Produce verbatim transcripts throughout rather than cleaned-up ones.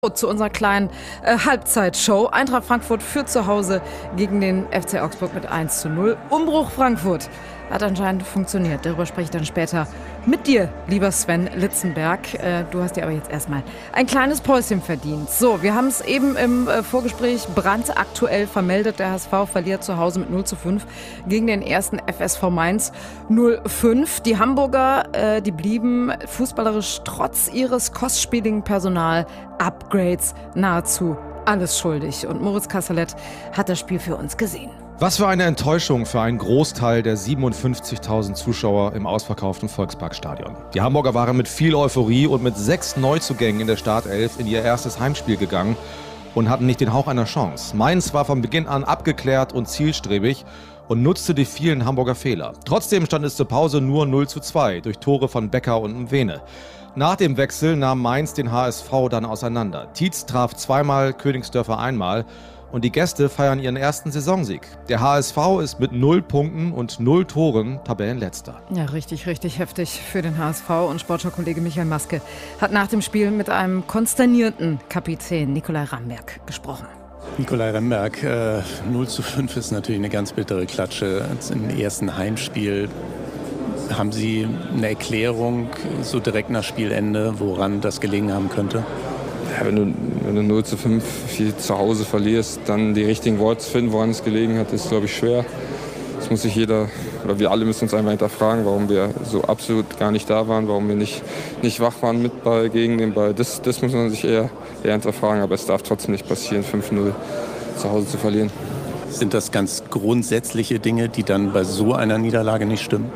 Zu unserer kleinen äh, Halbzeitshow. Eintracht Frankfurt führt zu Hause gegen den F C Augsburg mit eins zu null. Umbruch Frankfurt hat anscheinend funktioniert. Darüber spreche ich dann später mit dir, lieber Sven Litzenberg. Äh, du hast dir aber jetzt erstmal ein kleines Päuschen verdient. So, wir haben es eben im äh, Vorgespräch brandaktuell vermeldet. Der H S V verliert zu Hause mit null zu fünf gegen den ersten F S V Mainz null fünf. Die Hamburger, äh, die blieben fußballerisch trotz ihres kostspieligen Personal-Upgrades nahezu alles schuldig. Und Moritz Kasserlet hat das Spiel für uns gesehen. Was für eine Enttäuschung für einen Großteil der siebenundfünfzigtausend Zuschauer im ausverkauften Volksparkstadion. Die Hamburger waren mit viel Euphorie und mit sechs Neuzugängen in der Startelf in ihr erstes Heimspiel gegangen und hatten nicht den Hauch einer Chance. Mainz war von Beginn an abgeklärt und zielstrebig und nutzte die vielen Hamburger Fehler. Trotzdem stand es zur Pause nur null zu zwei durch Tore von Becker und Mwene. Nach dem Wechsel nahm Mainz den H S V dann auseinander. Tietz traf zweimal, Königsdörfer einmal. Und die Gäste feiern ihren ersten Saisonsieg. Der H S V ist mit null Punkten und null Toren Tabellenletzter. Ja, richtig, richtig heftig für den H S V. Und Sportschau-Kollege Michael Maske hat nach dem Spiel mit einem konsternierten Kapitän Nikolai Ramberg gesprochen. Nikolai Ramberg, äh, null zu fünf ist natürlich eine ganz bittere Klatsche im ersten Heimspiel. Haben Sie eine Erklärung so direkt nach Spielende, woran das gelegen haben könnte? Ja, wenn, du, wenn du null zu fünf viel zu Hause verlierst, dann die richtigen Worte zu finden, woran es gelegen hat, ist, glaube ich, schwer. Das muss sich jeder, oder wir alle müssen uns einfach hinterfragen, warum wir so absolut gar nicht da waren, warum wir nicht, nicht wach waren mit Ball, gegen den Ball. Das, das muss man sich eher, eher hinterfragen, aber es darf trotzdem nicht passieren, fünf null zu Hause zu verlieren. Sind das ganz grundsätzliche Dinge, die dann bei so einer Niederlage nicht stimmen?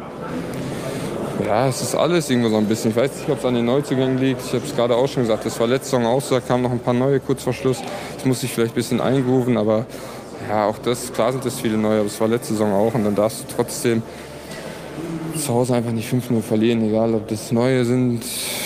Ja, es ist alles irgendwo so ein bisschen. Ich weiß nicht, ob es an den Neuzugängen liegt. Ich habe es gerade auch schon gesagt, das war letzte Saison auch so, da kamen noch ein paar neue kurz vor Schluss. Das muss sich vielleicht ein bisschen eingrooven, aber ja, auch das, klar sind das viele neue, aber es war letzte Saison auch. Und dann darfst du trotzdem zu Hause einfach nicht fünf null verlieren, egal ob das neue sind,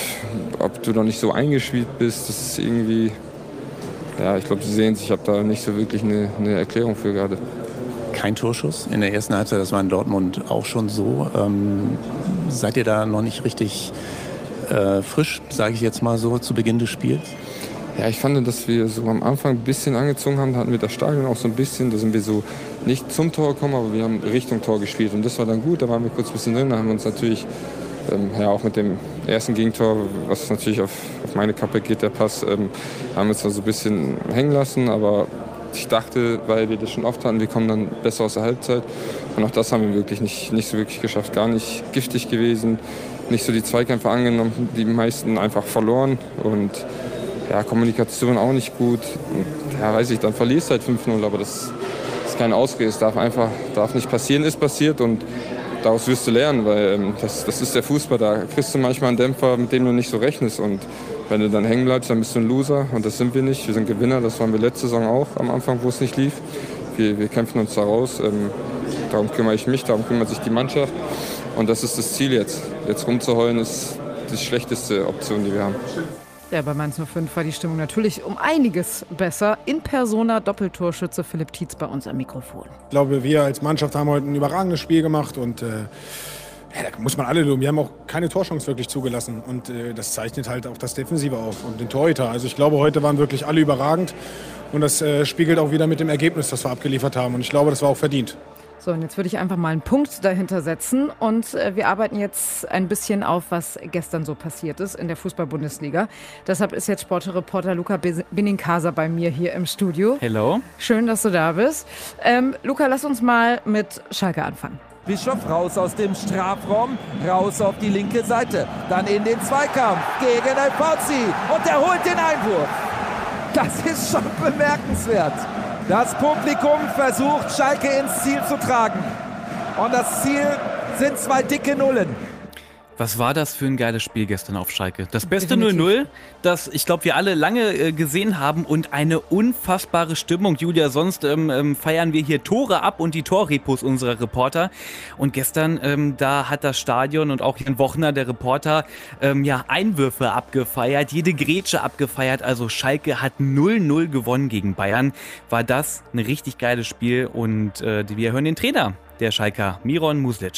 ob du noch nicht so eingespielt bist. Das ist irgendwie, ja, ich glaube, Sie sehen es, ich habe da nicht so wirklich eine, eine Erklärung für gerade. Kein Torschuss in der ersten Halbzeit, das war in Dortmund auch schon so. Ähm, seid ihr da noch nicht richtig äh, frisch, sage ich jetzt mal so, zu Beginn des Spiels? Ja, ich fand, dass wir so am Anfang ein bisschen angezogen haben, da hatten wir das Stadion auch so ein bisschen, da sind wir so nicht zum Tor gekommen, aber wir haben Richtung Tor gespielt und das war dann gut, da waren wir kurz ein bisschen drin, da haben wir uns natürlich ähm, ja, auch mit dem ersten Gegentor, was natürlich auf, auf meine Kappe geht, der Pass, ähm, haben wir uns da so ein bisschen hängen lassen, aber ich dachte, weil wir das schon oft hatten, wir kommen dann besser aus der Halbzeit. Und auch das haben wir wirklich nicht, nicht so wirklich geschafft. Gar nicht giftig gewesen, nicht so die Zweikämpfe angenommen, die meisten einfach verloren. Und ja, Kommunikation auch nicht gut. Und, ja, weiß ich, dann verlierst du halt fünf null, aber das ist keine Ausrede. Es darf einfach darf nicht passieren, ist passiert. Und daraus wirst du lernen, weil ähm, das, das ist der Fußball. Da kriegst du manchmal einen Dämpfer, mit dem du nicht so rechnest. Und wenn du dann hängen bleibst, dann bist du ein Loser und das sind wir nicht. Wir sind Gewinner, das waren wir letzte Saison auch am Anfang, wo es nicht lief. Wir, wir kämpfen uns da raus. Ähm, darum kümmere ich mich, darum kümmert sich die Mannschaft. Und das ist das Ziel jetzt. Jetzt rumzuheulen ist die schlechteste Option, die wir haben. Ja, bei Mainz null fünf war die Stimmung natürlich um einiges besser. In persona Doppeltorschütze Philipp Tietz bei uns am Mikrofon. Ich glaube, wir als Mannschaft haben heute ein überragendes Spiel gemacht und äh, ja, da muss man alle loben. Wir haben auch keine Torchance wirklich zugelassen und äh, das zeichnet halt auch das Defensive auf und den Torhüter. Also ich glaube, heute waren wirklich alle überragend und das äh, spiegelt auch wieder mit dem Ergebnis, das wir abgeliefert haben und ich glaube, das war auch verdient. So, und jetzt würde ich einfach mal einen Punkt dahinter setzen und äh, wir arbeiten jetzt ein bisschen auf, was gestern so passiert ist in der Fußball-Bundesliga. Deshalb ist jetzt Sportreporter Luca Benincasa bei mir hier im Studio. Hello. Schön, dass du da bist. Ähm, Luca, lass uns mal mit Schalke anfangen. Bischof raus aus dem Strafraum, raus auf die linke Seite, dann in den Zweikampf gegen El Fauzi und er holt den Einwurf. Das ist schon bemerkenswert. Das Publikum versucht, Schalke ins Ziel zu tragen. Und das Ziel sind zwei dicke Nullen. Was war das für ein geiles Spiel gestern auf Schalke? Das beste null null, das ich glaube wir alle lange äh, gesehen haben und eine unfassbare Stimmung. Julia, sonst ähm, ähm, feiern wir hier Tore ab und die Torrepos unserer Reporter. Und gestern, ähm, da hat das Stadion und auch Jan Wochner, der Reporter, ähm, ja Einwürfe abgefeiert, jede Grätsche abgefeiert. Also Schalke hat null null gewonnen gegen Bayern. War das ein richtig geiles Spiel und äh, wir hören den Trainer der Schalker, Miron Muslic.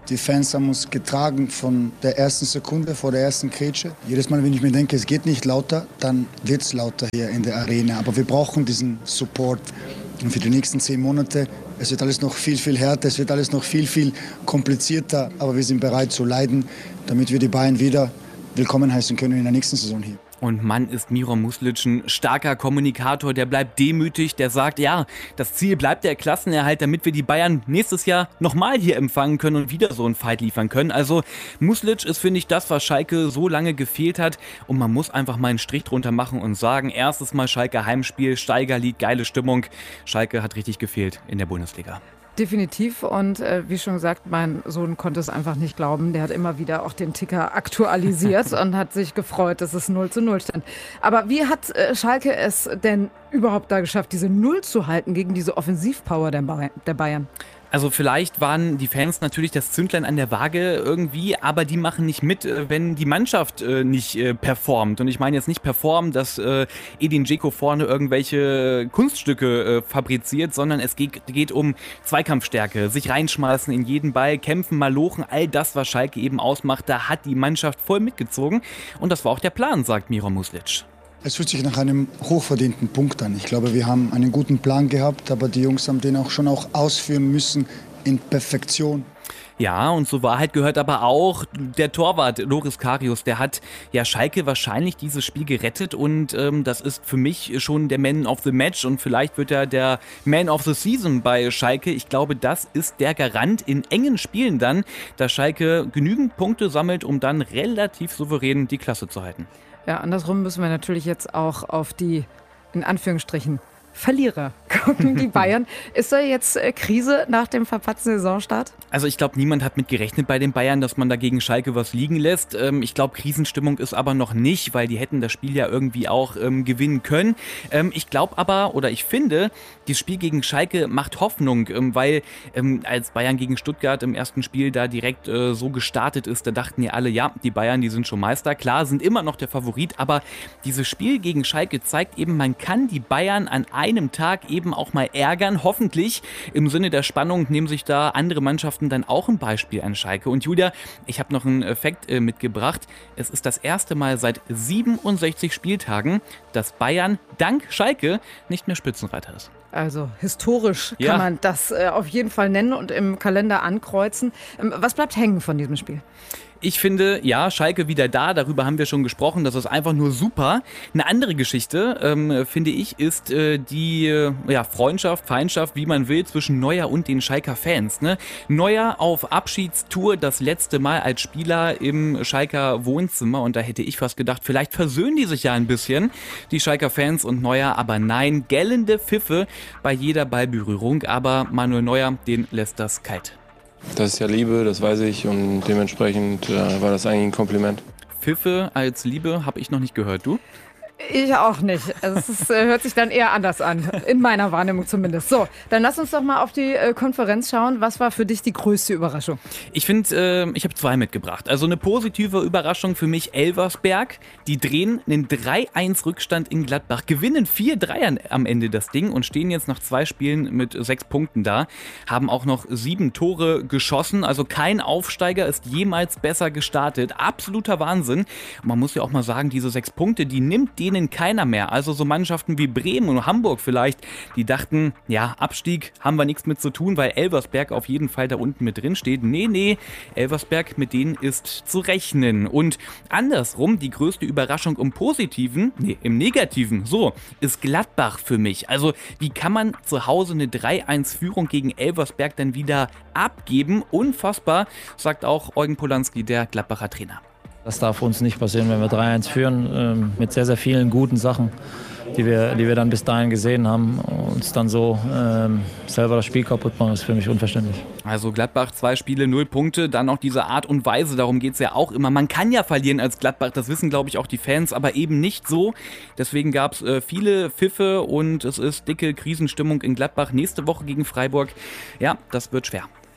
Die Fans haben uns getragen von der ersten Sekunde, vor der ersten Grätsche. Jedes Mal, wenn ich mir denke, es geht nicht lauter, dann wird es lauter hier in der Arena. Aber wir brauchen diesen Support. Und für die nächsten zehn Monate, es wird alles noch viel, viel härter, es wird alles noch viel, viel komplizierter. Aber wir sind bereit zu leiden, damit wir die Bayern wieder willkommen heißen können in der nächsten Saison hier. Und Mann, ist Miro Muslic ein starker Kommunikator, der bleibt demütig, der sagt, ja, das Ziel bleibt der Klassenerhalt, damit wir die Bayern nächstes Jahr nochmal hier empfangen können und wieder so einen Fight liefern können. Also Muslic ist, finde ich, das, was Schalke so lange gefehlt hat. Und man muss einfach mal einen Strich drunter machen und sagen, erstes Mal Schalke Heimspiel, Steigerlied, geile Stimmung. Schalke hat richtig gefehlt in der Bundesliga. Definitiv und äh, wie schon gesagt, mein Sohn konnte es einfach nicht glauben. Der hat immer wieder auch den Ticker aktualisiert und hat sich gefreut, dass es null zu null stand. Aber wie hat äh, Schalke es denn überhaupt da geschafft, diese Null zu halten gegen diese Offensivpower der, ba- der Bayern? Also vielleicht waren die Fans natürlich das Zündlein an der Waage irgendwie, aber die machen nicht mit, wenn die Mannschaft nicht performt. Und ich meine jetzt nicht performen, dass Edin Dzeko vorne irgendwelche Kunststücke fabriziert, sondern es geht, geht um Zweikampfstärke, sich reinschmeißen in jeden Ball, kämpfen, malochen, all das, was Schalke eben ausmacht, da hat die Mannschaft voll mitgezogen. Und das war auch der Plan, sagt Miro Muslic. Es fühlt sich nach einem hochverdienten Punkt an. Ich glaube, wir haben einen guten Plan gehabt, aber die Jungs haben den auch schon auch ausführen müssen in Perfektion. Ja, und zur Wahrheit gehört aber auch der Torwart Loris Karius, der hat ja Schalke wahrscheinlich dieses Spiel gerettet und ähm, das ist für mich schon der Man of the Match und vielleicht wird er der Man of the Season bei Schalke. Ich glaube, das ist der Garant in engen Spielen dann, dass Schalke genügend Punkte sammelt, um dann relativ souverän die Klasse zu halten. Ja, andersrum müssen wir natürlich jetzt auch auf die, in Anführungsstrichen, Verlierer gucken, die Bayern. Ist da jetzt äh, Krise nach dem verpatzten Saisonstart? Also ich glaube, niemand hat mit gerechnet bei den Bayern, dass man da gegen Schalke was liegen lässt. Ähm, ich glaube, Krisenstimmung ist aber noch nicht, weil die hätten das Spiel ja irgendwie auch ähm, gewinnen können. Ähm, ich glaube aber, oder ich finde, das Spiel gegen Schalke macht Hoffnung, ähm, weil ähm, als Bayern gegen Stuttgart im ersten Spiel da direkt äh, so gestartet ist, da dachten ja alle, ja, die Bayern, die sind schon Meister. Klar, sind immer noch der Favorit, aber dieses Spiel gegen Schalke zeigt eben, man kann die Bayern an einem Tag eben auch mal ärgern. Hoffentlich im Sinne der Spannung nehmen sich da andere Mannschaften dann auch ein Beispiel an Schalke. Und Julia, ich habe noch einen Fakt äh, mitgebracht. Es ist das erste Mal seit siebenundsechzig Spieltagen, dass Bayern dank Schalke nicht mehr Spitzenreiter ist. Also historisch kann Ja. man das äh, auf jeden Fall nennen und im Kalender ankreuzen. Ähm, was bleibt hängen von diesem Spiel? Ich finde, ja, Schalke wieder da, darüber haben wir schon gesprochen, das ist einfach nur super. Eine andere Geschichte, ähm, finde ich, ist äh, die äh, ja, Freundschaft, Feindschaft, wie man will, zwischen Neuer und den Schalker Fans. Ne? Neuer auf Abschiedstour, das letzte Mal als Spieler im Schalker Wohnzimmer und da hätte ich fast gedacht, vielleicht versöhnen die sich ja ein bisschen, die Schalker Fans und Neuer, aber nein, gellende Pfiffe bei jeder Ballberührung, aber Manuel Neuer, den lässt das kalt. Das ist ja Liebe, das weiß ich und dementsprechend äh, war das eigentlich ein Kompliment. Pfiffe als Liebe habe ich noch nicht gehört, du? Ich auch nicht. Also es ist, äh, hört sich dann eher anders an, in meiner Wahrnehmung zumindest. So, dann lass uns doch mal auf die äh, Konferenz schauen. Was war für dich die größte Überraschung? Ich finde, äh, ich habe zwei mitgebracht. Also eine positive Überraschung für mich, Elversberg. Die drehen einen drei eins Rückstand in Gladbach, gewinnen vier drei am Ende das Ding und stehen jetzt nach zwei Spielen mit sechs Punkten da. Haben auch noch sieben Tore geschossen. Also kein Aufsteiger ist jemals besser gestartet. Absoluter Wahnsinn. Und man muss ja auch mal sagen, diese sechs Punkte, die nimmt denen keiner mehr. Also so Mannschaften wie Bremen und Hamburg vielleicht, die dachten, ja, Abstieg haben wir nichts mit zu tun, weil Elversberg auf jeden Fall da unten mit drin steht. Nee, nee, Elversberg, mit denen ist zu rechnen. Und andersrum, die größte Überraschung im Positiven, nee, im Negativen, so, ist Gladbach für mich. Also wie kann man zu Hause eine drei eins Führung gegen Elversberg dann wieder abgeben? Unfassbar, sagt auch Eugen Polanski, der Gladbacher Trainer. Das darf uns nicht passieren, wenn wir drei eins führen, ähm, mit sehr, sehr vielen guten Sachen, die wir, die wir dann bis dahin gesehen haben. Uns dann so ähm, selber das Spiel kaputt machen, ist für mich unverständlich. Also Gladbach, zwei Spiele, null Punkte, dann noch diese Art und Weise, darum geht es ja auch immer. Man kann ja verlieren als Gladbach, das wissen, glaube ich, auch die Fans, aber eben nicht so. Deswegen gab es äh, viele Pfiffe und es ist dicke Krisenstimmung in Gladbach. Nächste Woche gegen Freiburg, ja, das wird schwer.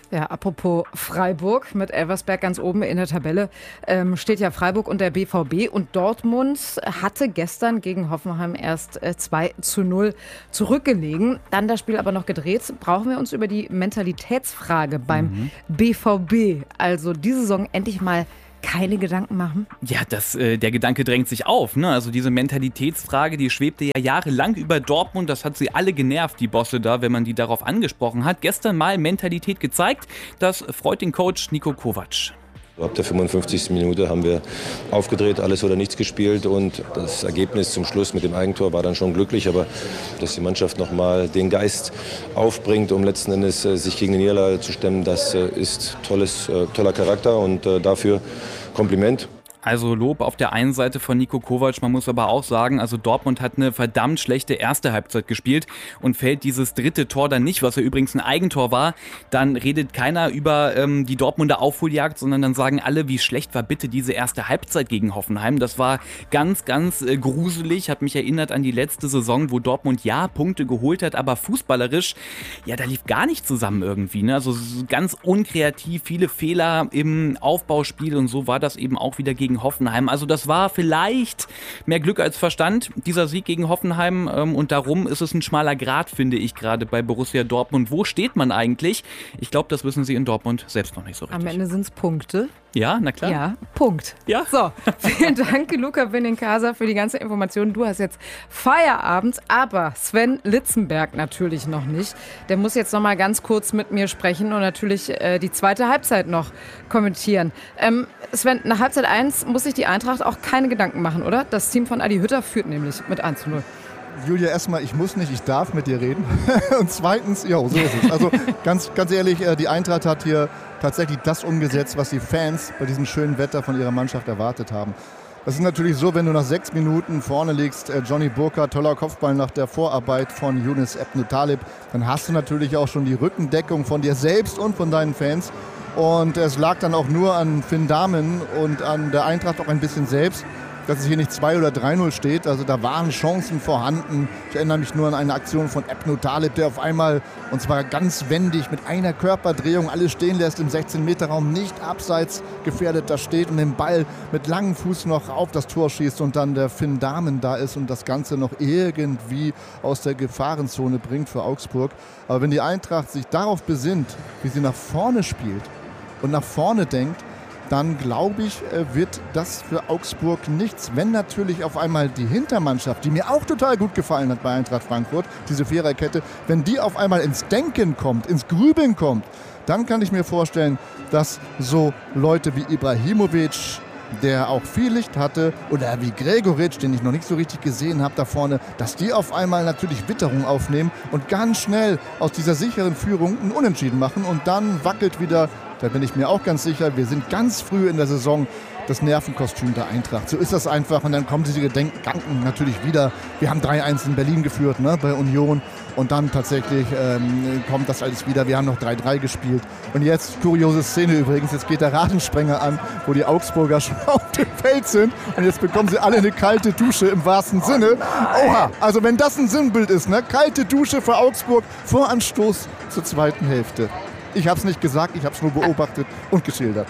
Ja, apropos Freiburg, mit Elversberg ganz oben in der Tabelle ähm, steht ja Freiburg und der B V B. Und Dortmund hatte gestern gegen Hoffenheim erst äh, zwei zu null zurückgelegen. Dann das Spiel aber noch gedreht. Brauchen wir uns über die Mentalitätsfrage beim mhm. B V B, also diese Saison endlich mal keine Gedanken machen? Ja, das, äh, der Gedanke drängt sich auf. Ne? Also diese Mentalitätsfrage, die schwebte ja jahrelang über Dortmund. Das hat sie alle genervt, die Bosse da, wenn man die darauf angesprochen hat. Gestern mal Mentalität gezeigt. Das freut den Coach Niko Kovac. Ab der fünfundfünfzigsten Minute haben wir aufgedreht, alles oder nichts gespielt und das Ergebnis zum Schluss mit dem Eigentor war dann schon glücklich, aber dass die Mannschaft nochmal den Geist aufbringt, um letzten Endes sich gegen die Niederlage zu stemmen, das ist tolles, toller Charakter und dafür Kompliment. Also Lob auf der einen Seite von Niko Kovac, man muss aber auch sagen, also Dortmund hat eine verdammt schlechte erste Halbzeit gespielt und fällt dieses dritte Tor dann nicht, was ja übrigens ein Eigentor war, dann redet keiner über ähm, die Dortmunder Aufholjagd, sondern dann sagen alle, wie schlecht war bitte diese erste Halbzeit gegen Hoffenheim. Das war ganz, ganz äh, gruselig, hat mich erinnert an die letzte Saison, wo Dortmund ja Punkte geholt hat, aber fußballerisch, ja, da lief gar nicht zusammen irgendwie, ne? Also ganz unkreativ, viele Fehler im Aufbauspiel und so war das eben auch wieder gegen Hoffenheim. Also das war vielleicht mehr Glück als Verstand, dieser Sieg gegen Hoffenheim. Und darum ist es ein schmaler Grat, finde ich, gerade bei Borussia Dortmund. Wo steht man eigentlich? Ich glaube, das wissen sie in Dortmund selbst noch nicht so richtig. Am Ende sind es Punkte. Ja, na klar. Ja, Punkt. Ja. So, vielen Dank, Luca Benincasa, für die ganze Information. Du hast jetzt Feierabend, aber Sven Litzenberg natürlich noch nicht. Der muss jetzt noch mal ganz kurz mit mir sprechen und natürlich äh, die zweite Halbzeit noch kommentieren. Ähm, Sven, nach Halbzeit eins muss sich die Eintracht auch keine Gedanken machen, oder? Das Team von Adi Hütter führt nämlich mit eins zu null. Julia, erstmal, ich muss nicht, ich darf mit dir reden. Und zweitens, ja, so ist es. Also ganz, ganz ehrlich, die Eintracht hat hier tatsächlich das umgesetzt, was die Fans bei diesem schönen Wetter von ihrer Mannschaft erwartet haben. Das ist natürlich so, wenn du nach sechs Minuten vorne liegst, Johnny Burkhardt, toller Kopfball nach der Vorarbeit von Younes Ebn Talib, dann hast du natürlich auch schon die Rückendeckung von dir selbst und von deinen Fans. Und es lag dann auch nur an Finn Dahmen und an der Eintracht auch ein bisschen selbst, dass es hier nicht zwei oder drei null steht. Also da waren Chancen vorhanden. Ich erinnere mich nur an eine Aktion von Ebn Talib, der auf einmal, und zwar ganz wendig, mit einer Körperdrehung alles stehen lässt, im sechzehn-Meter-Raum nicht abseits gefährdet da steht und den Ball mit langem Fuß noch auf das Tor schießt und dann der Finn Dahmen da ist und das Ganze noch irgendwie aus der Gefahrenzone bringt für Augsburg. Aber wenn die Eintracht sich darauf besinnt, wie sie nach vorne spielt und nach vorne denkt, dann glaube ich, wird das für Augsburg nichts. Wenn natürlich auf einmal die Hintermannschaft, die mir auch total gut gefallen hat bei Eintracht Frankfurt, diese Viererkette, wenn die auf einmal ins Denken kommt, ins Grübeln kommt, dann kann ich mir vorstellen, dass so Leute wie Ibrahimovic, der auch viel Licht hatte, oder wie Gregoritsch, den ich noch nicht so richtig gesehen habe da vorne, dass die auf einmal natürlich Witterung aufnehmen und ganz schnell aus dieser sicheren Führung einen Unentschieden machen und dann wackelt wieder, da bin ich mir auch ganz sicher, wir sind ganz früh in der Saison, das Nervenkostüm der Eintracht. So ist das einfach und dann kommen diese Gedanken natürlich wieder. Wir haben drei eins in Berlin geführt, ne, bei Union und dann tatsächlich ähm, kommt das alles wieder. Wir haben noch drei drei gespielt und jetzt, kuriose Szene übrigens, jetzt geht der Radensprenger an, wo die Augsburger schon auf dem Feld sind und jetzt bekommen sie alle eine kalte Dusche im wahrsten Sinne. Oha, also wenn das ein Sinnbild ist, ne, kalte Dusche für Augsburg vor Anstoß zur zweiten Hälfte. Ich habe es nicht gesagt, ich habe es nur beobachtet und geschildert.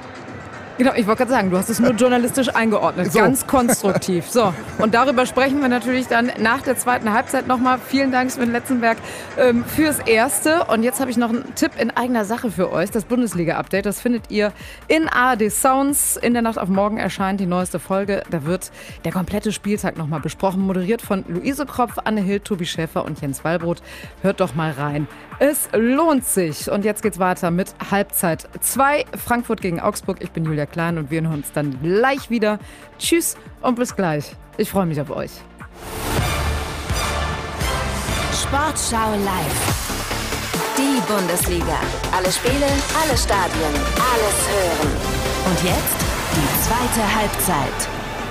Genau, ich wollte gerade sagen, du hast es nur journalistisch eingeordnet, so. Ganz konstruktiv. So, und darüber sprechen wir natürlich dann nach der zweiten Halbzeit nochmal. Vielen Dank, Sven Litzenberg, ähm, fürs Erste. Und jetzt habe ich noch einen Tipp in eigener Sache für euch, das Bundesliga-Update. Das findet ihr in A R D Sounds. In der Nacht auf morgen erscheint die neueste Folge. Da wird der komplette Spieltag nochmal besprochen, moderiert von Luise Kropf, Anne Hill, Tobi Schäfer und Jens Wallbrot. Hört doch mal rein. Es lohnt sich. Und jetzt geht's weiter mit Halbzeit zwei. Frankfurt gegen Augsburg. Ich bin Julia Klein und wir hören uns dann gleich wieder. Tschüss und bis gleich. Ich freue mich auf euch. Sportschau live. Die Bundesliga. Alle Spiele, alle Stadien, alles hören. Und jetzt die zweite Halbzeit.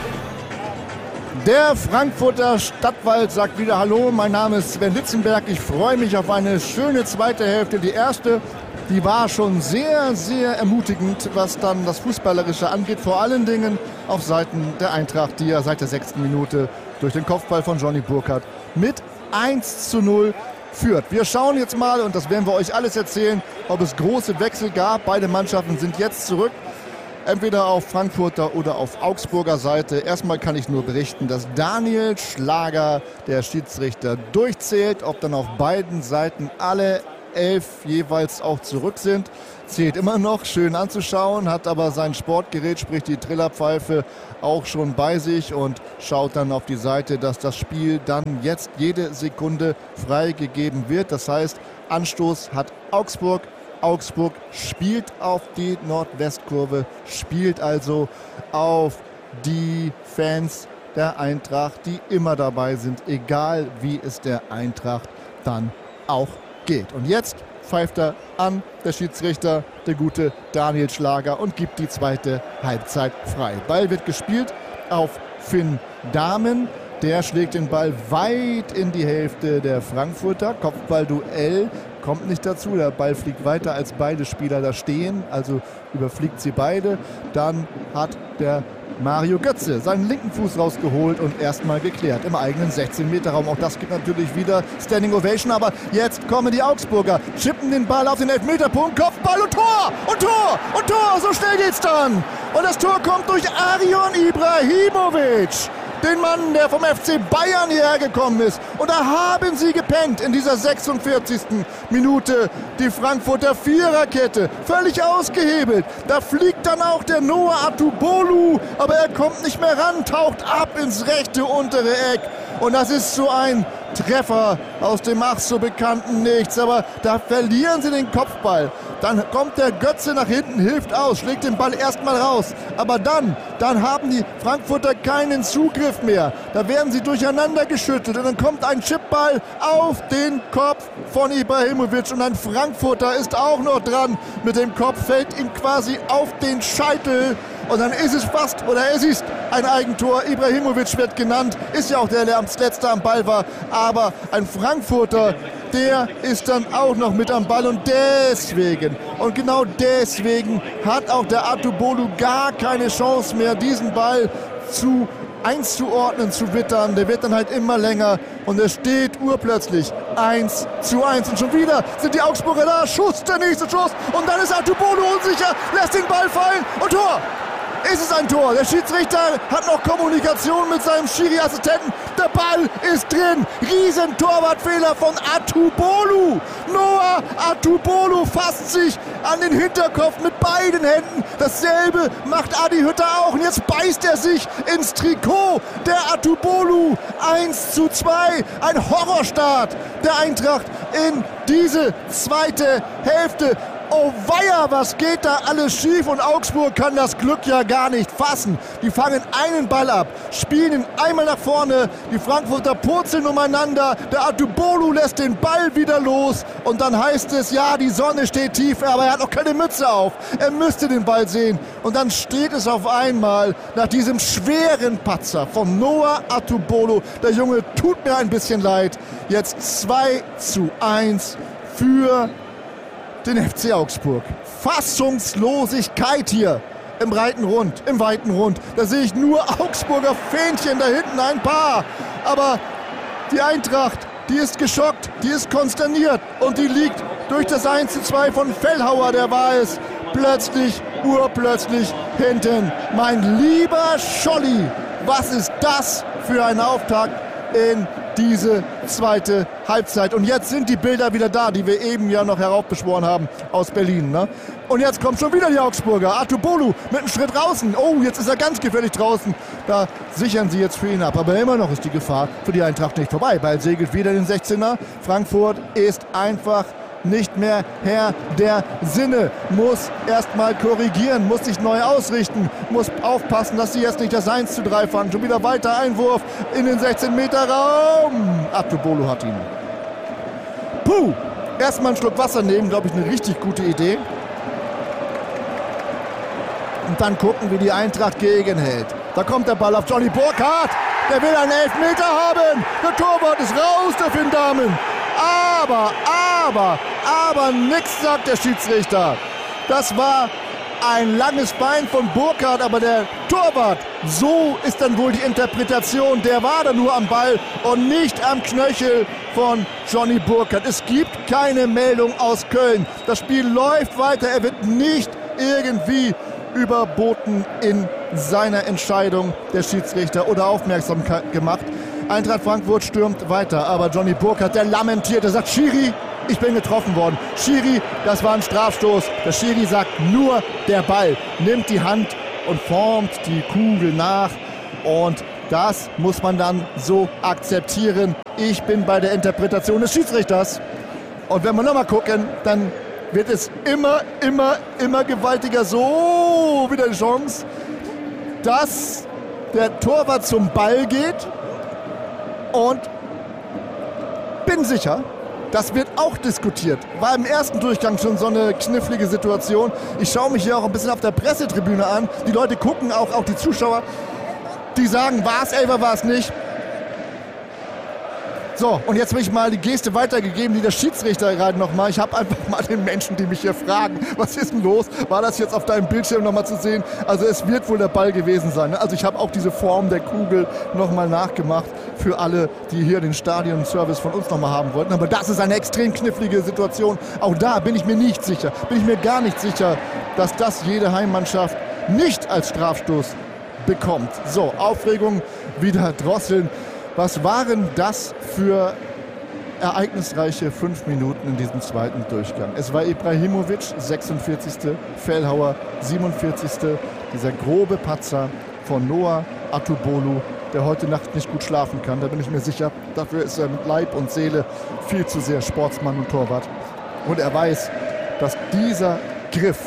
Der Frankfurter Stadtwald sagt wieder Hallo, mein Name ist Sven Litzenberg. Ich freue mich auf eine schöne zweite Hälfte. Die erste, die war schon sehr, sehr ermutigend, was dann das Fußballerische angeht. Vor allen Dingen auf Seiten der Eintracht, die ja seit der sechsten Minute durch den Kopfball von Johnny Burkhardt mit eins zu null führt. Wir schauen jetzt mal, und das werden wir euch alles erzählen, ob es große Wechsel gab. Beide Mannschaften sind jetzt zurück. Entweder auf Frankfurter oder auf Augsburger Seite. Erstmal kann ich nur berichten, dass Daniel Schlager, der Schiedsrichter, durchzählt. Ob dann auf beiden Seiten alle elf jeweils auch zurück sind. Zählt immer noch, schön anzuschauen, hat aber sein Sportgerät, sprich die Trillerpfeife, auch schon bei sich und schaut dann auf die Seite, dass das Spiel dann jetzt jede Sekunde freigegeben wird. Das heißt, Anstoß hat Augsburg. Augsburg spielt auf die Nordwestkurve, spielt also auf die Fans der Eintracht, die immer dabei sind, egal wie es der Eintracht dann auch geht. Und jetzt pfeift er an, der Schiedsrichter, der gute Daniel Schlager, und gibt die zweite Halbzeit frei. Ball wird gespielt auf Finn Dahmen. Der schlägt den Ball weit in die Hälfte der Frankfurter. Kopfballduell kommt nicht dazu. Der Ball fliegt weiter, als beide Spieler da stehen. Also überfliegt sie beide. Dann hat der Mario Götze seinen linken Fuß rausgeholt und erstmal geklärt im eigenen sechzehn Meter Raum. Auch das gibt natürlich wieder Standing Ovation. Aber jetzt kommen die Augsburger, chippen den Ball auf den Elfmeterpunkt, Kopfball und Tor! Und Tor! Und Tor! So schnell geht's dann! Und das Tor kommt durch Arion Ibrahimovic, den Mann, der vom F C Bayern hierher gekommen ist. Und da haben sie gepennt in dieser sechsundvierzigsten Minute. Die Frankfurter Viererkette, völlig ausgehebelt. Da fliegt dann auch der Noah Atubolu, aber er kommt nicht mehr ran, taucht ab ins rechte untere Eck. Und das ist so ein Treffer aus dem ach so bekannten Nichts. Aber da verlieren sie den Kopfball. Dann kommt der Götze nach hinten, hilft aus, schlägt den Ball erstmal raus. Aber dann, dann haben die Frankfurter keinen Zugriff mehr. Da werden sie durcheinander geschüttelt. Und dann kommt ein Chipball auf den Kopf von Ibrahimovic. Und ein Frankfurter ist auch noch dran. Mit dem Kopf fällt ihm quasi auf den Scheitel. Und dann ist es fast, oder es ist ein Eigentor. Ibrahimovic wird genannt. Ist ja auch der, der als letzter am Ball war. Aber ein Frankfurter, der ist dann auch noch mit am Ball. Und deswegen, und genau deswegen hat auch der Atubolu gar keine Chance mehr, diesen Ball zu einzuordnen, zu wittern. Der wird dann halt immer länger. Und es steht urplötzlich eins zu eins. Und schon wieder sind die Augsburger da. Schuss, der nächste Schuss. Und dann ist Atubolu unsicher, lässt den Ball fallen. Und Tor! Ist es ein Tor? Der Schiedsrichter hat noch Kommunikation mit seinem Schiri-Assistenten. Der Ball ist drin. Riesen Torwartfehler von Atubolu. Noah Atubolu fasst sich an den Hinterkopf mit beiden Händen. Dasselbe macht Adi Hütter auch. Und jetzt beißt er sich ins Trikot. Der Atubolu. eins zu zwei. Ein Horrorstart der Eintracht in diese zweite Hälfte. Oh weia, was geht da alles schief, und Augsburg kann das Glück ja gar nicht fassen. Die fangen einen Ball ab, spielen ihn einmal nach vorne, die Frankfurter purzeln umeinander, der Atubolu lässt den Ball wieder los und dann heißt es, ja, die Sonne steht tief, aber er hat noch keine Mütze auf. Er müsste den Ball sehen und dann steht es auf einmal nach diesem schweren Patzer von Noah Atubolu. Der Junge tut mir ein bisschen leid. Jetzt zwei zu eins für den F C Augsburg. Fassungslosigkeit hier im breiten Rund, im weiten Rund. Da sehe ich nur Augsburger Fähnchen, da hinten ein paar. Aber die Eintracht, die ist geschockt, die ist konsterniert und die liegt durch das eins zu zwei von Fellhauer, der war es, plötzlich, urplötzlich hinten. Mein lieber Scholli, was ist das für ein Auftakt in diese zweite Halbzeit. Und jetzt sind die Bilder wieder da, die wir eben ja noch heraufbeschworen haben aus Berlin. Ne? Und jetzt kommt schon wieder die Augsburger. Atubolu mit einem Schritt draußen. Oh, jetzt ist er ganz gefährlich draußen. Da sichern sie jetzt für ihn ab. Aber immer noch ist die Gefahr für die Eintracht nicht vorbei. Ball segelt wieder in den sechzehner. Frankfurt ist einfach nicht mehr Herr der Sinne, muss erstmal korrigieren, muss sich neu ausrichten, muss aufpassen, dass sie jetzt nicht das eins zu drei fangen. Schon wieder weiter Einwurf in den sechzehn Meter Raum. Atubolu hat ihn. Puh, erstmal einen Schluck Wasser nehmen, glaube ich, eine richtig gute Idee. Und dann gucken, wie die Eintracht gegenhält. Da kommt der Ball auf Johnny Burkhardt. Der will einen Elfmeter haben. Der Torwart ist raus, der Finn Dahmen. Aber, aber, aber nix, sagt der Schiedsrichter. Das war ein langes Bein von Burkhardt, aber der Torwart, so ist dann wohl die Interpretation, der war da nur am Ball und nicht am Knöchel von Johnny Burkhardt. Es gibt keine Meldung aus Köln. Das Spiel läuft weiter, er wird nicht irgendwie überboten in seiner Entscheidung der Schiedsrichter oder aufmerksam gemacht. Eintracht Frankfurt stürmt weiter, aber Johnny Burkhardt, der lamentiert, der sagt, Schiri, ich bin getroffen worden. Schiri, das war ein Strafstoß. Der Schiri sagt, nur der Ball nimmt die Hand und formt die Kugel nach. Und das muss man dann so akzeptieren. Ich bin bei der Interpretation des Schiedsrichters. Und wenn wir nochmal gucken, dann wird es immer, immer, immer gewaltiger. So, wieder eine Chance, dass der Torwart zum Ball geht. Und bin sicher, das wird auch diskutiert. War im ersten Durchgang schon so eine knifflige Situation. Ich schaue mich hier auch ein bisschen auf der Pressetribüne an. Die Leute gucken, auch, auch die Zuschauer. Die sagen, war es Elfer, war es nicht. So, und jetzt will ich mal die Geste weitergegeben, die der Schiedsrichter gerade nochmal. Ich habe einfach mal den Menschen, die mich hier fragen, was ist denn los? War das jetzt auf deinem Bildschirm nochmal zu sehen? Also es wird wohl der Ball gewesen sein. Ne? Also ich habe auch diese Form der Kugel nochmal nachgemacht für alle, die hier den Stadion-Service von uns nochmal haben wollten. Aber das ist eine extrem knifflige Situation. Auch da bin ich mir nicht sicher, bin ich mir gar nicht sicher, dass das jede Heimmannschaft nicht als Strafstoß bekommt. So, Aufregung wieder drosseln. Was waren das für ereignisreiche fünf Minuten in diesem zweiten Durchgang? Es war Ibrahimovic, sechsundvierzigste Fellhauer, siebenundvierzigste Dieser grobe Patzer von Noah Atubolu, der heute Nacht nicht gut schlafen kann. Da bin ich mir sicher, dafür ist er mit Leib und Seele viel zu sehr Sportsmann und Torwart. Und er weiß, dass dieser Griff,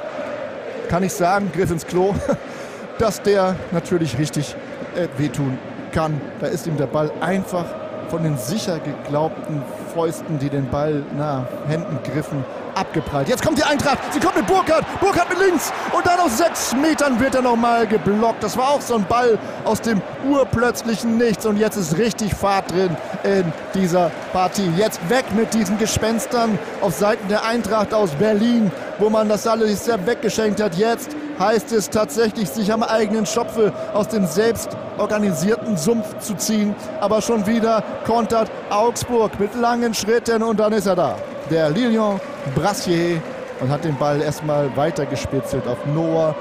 kann ich sagen, Griff ins Klo, dass der natürlich richtig äh, wehtun kann. Da ist ihm der Ball einfach von den sicher geglaubten Fäusten, die den Ball nach Händen griffen, abgeprallt. Jetzt kommt die Eintracht, sie kommt mit Burkhardt, Burkhardt mit links und dann aus sechs Metern wird er nochmal geblockt. Das war auch so ein Ball aus dem urplötzlichen Nichts und jetzt ist richtig Fahrt drin in dieser Partie. Jetzt weg mit diesen Gespenstern auf Seiten der Eintracht aus Berlin, wo man das alles sehr weggeschenkt hat. Jetzt heißt es tatsächlich, sich am eigenen Schopfe aus dem selbst organisierten Sumpf zu ziehen. Aber schon wieder kontert Augsburg mit langen Schritten und dann ist er da. Der Lilian Brassier und hat den Ball erstmal weitergespitzelt auf Noah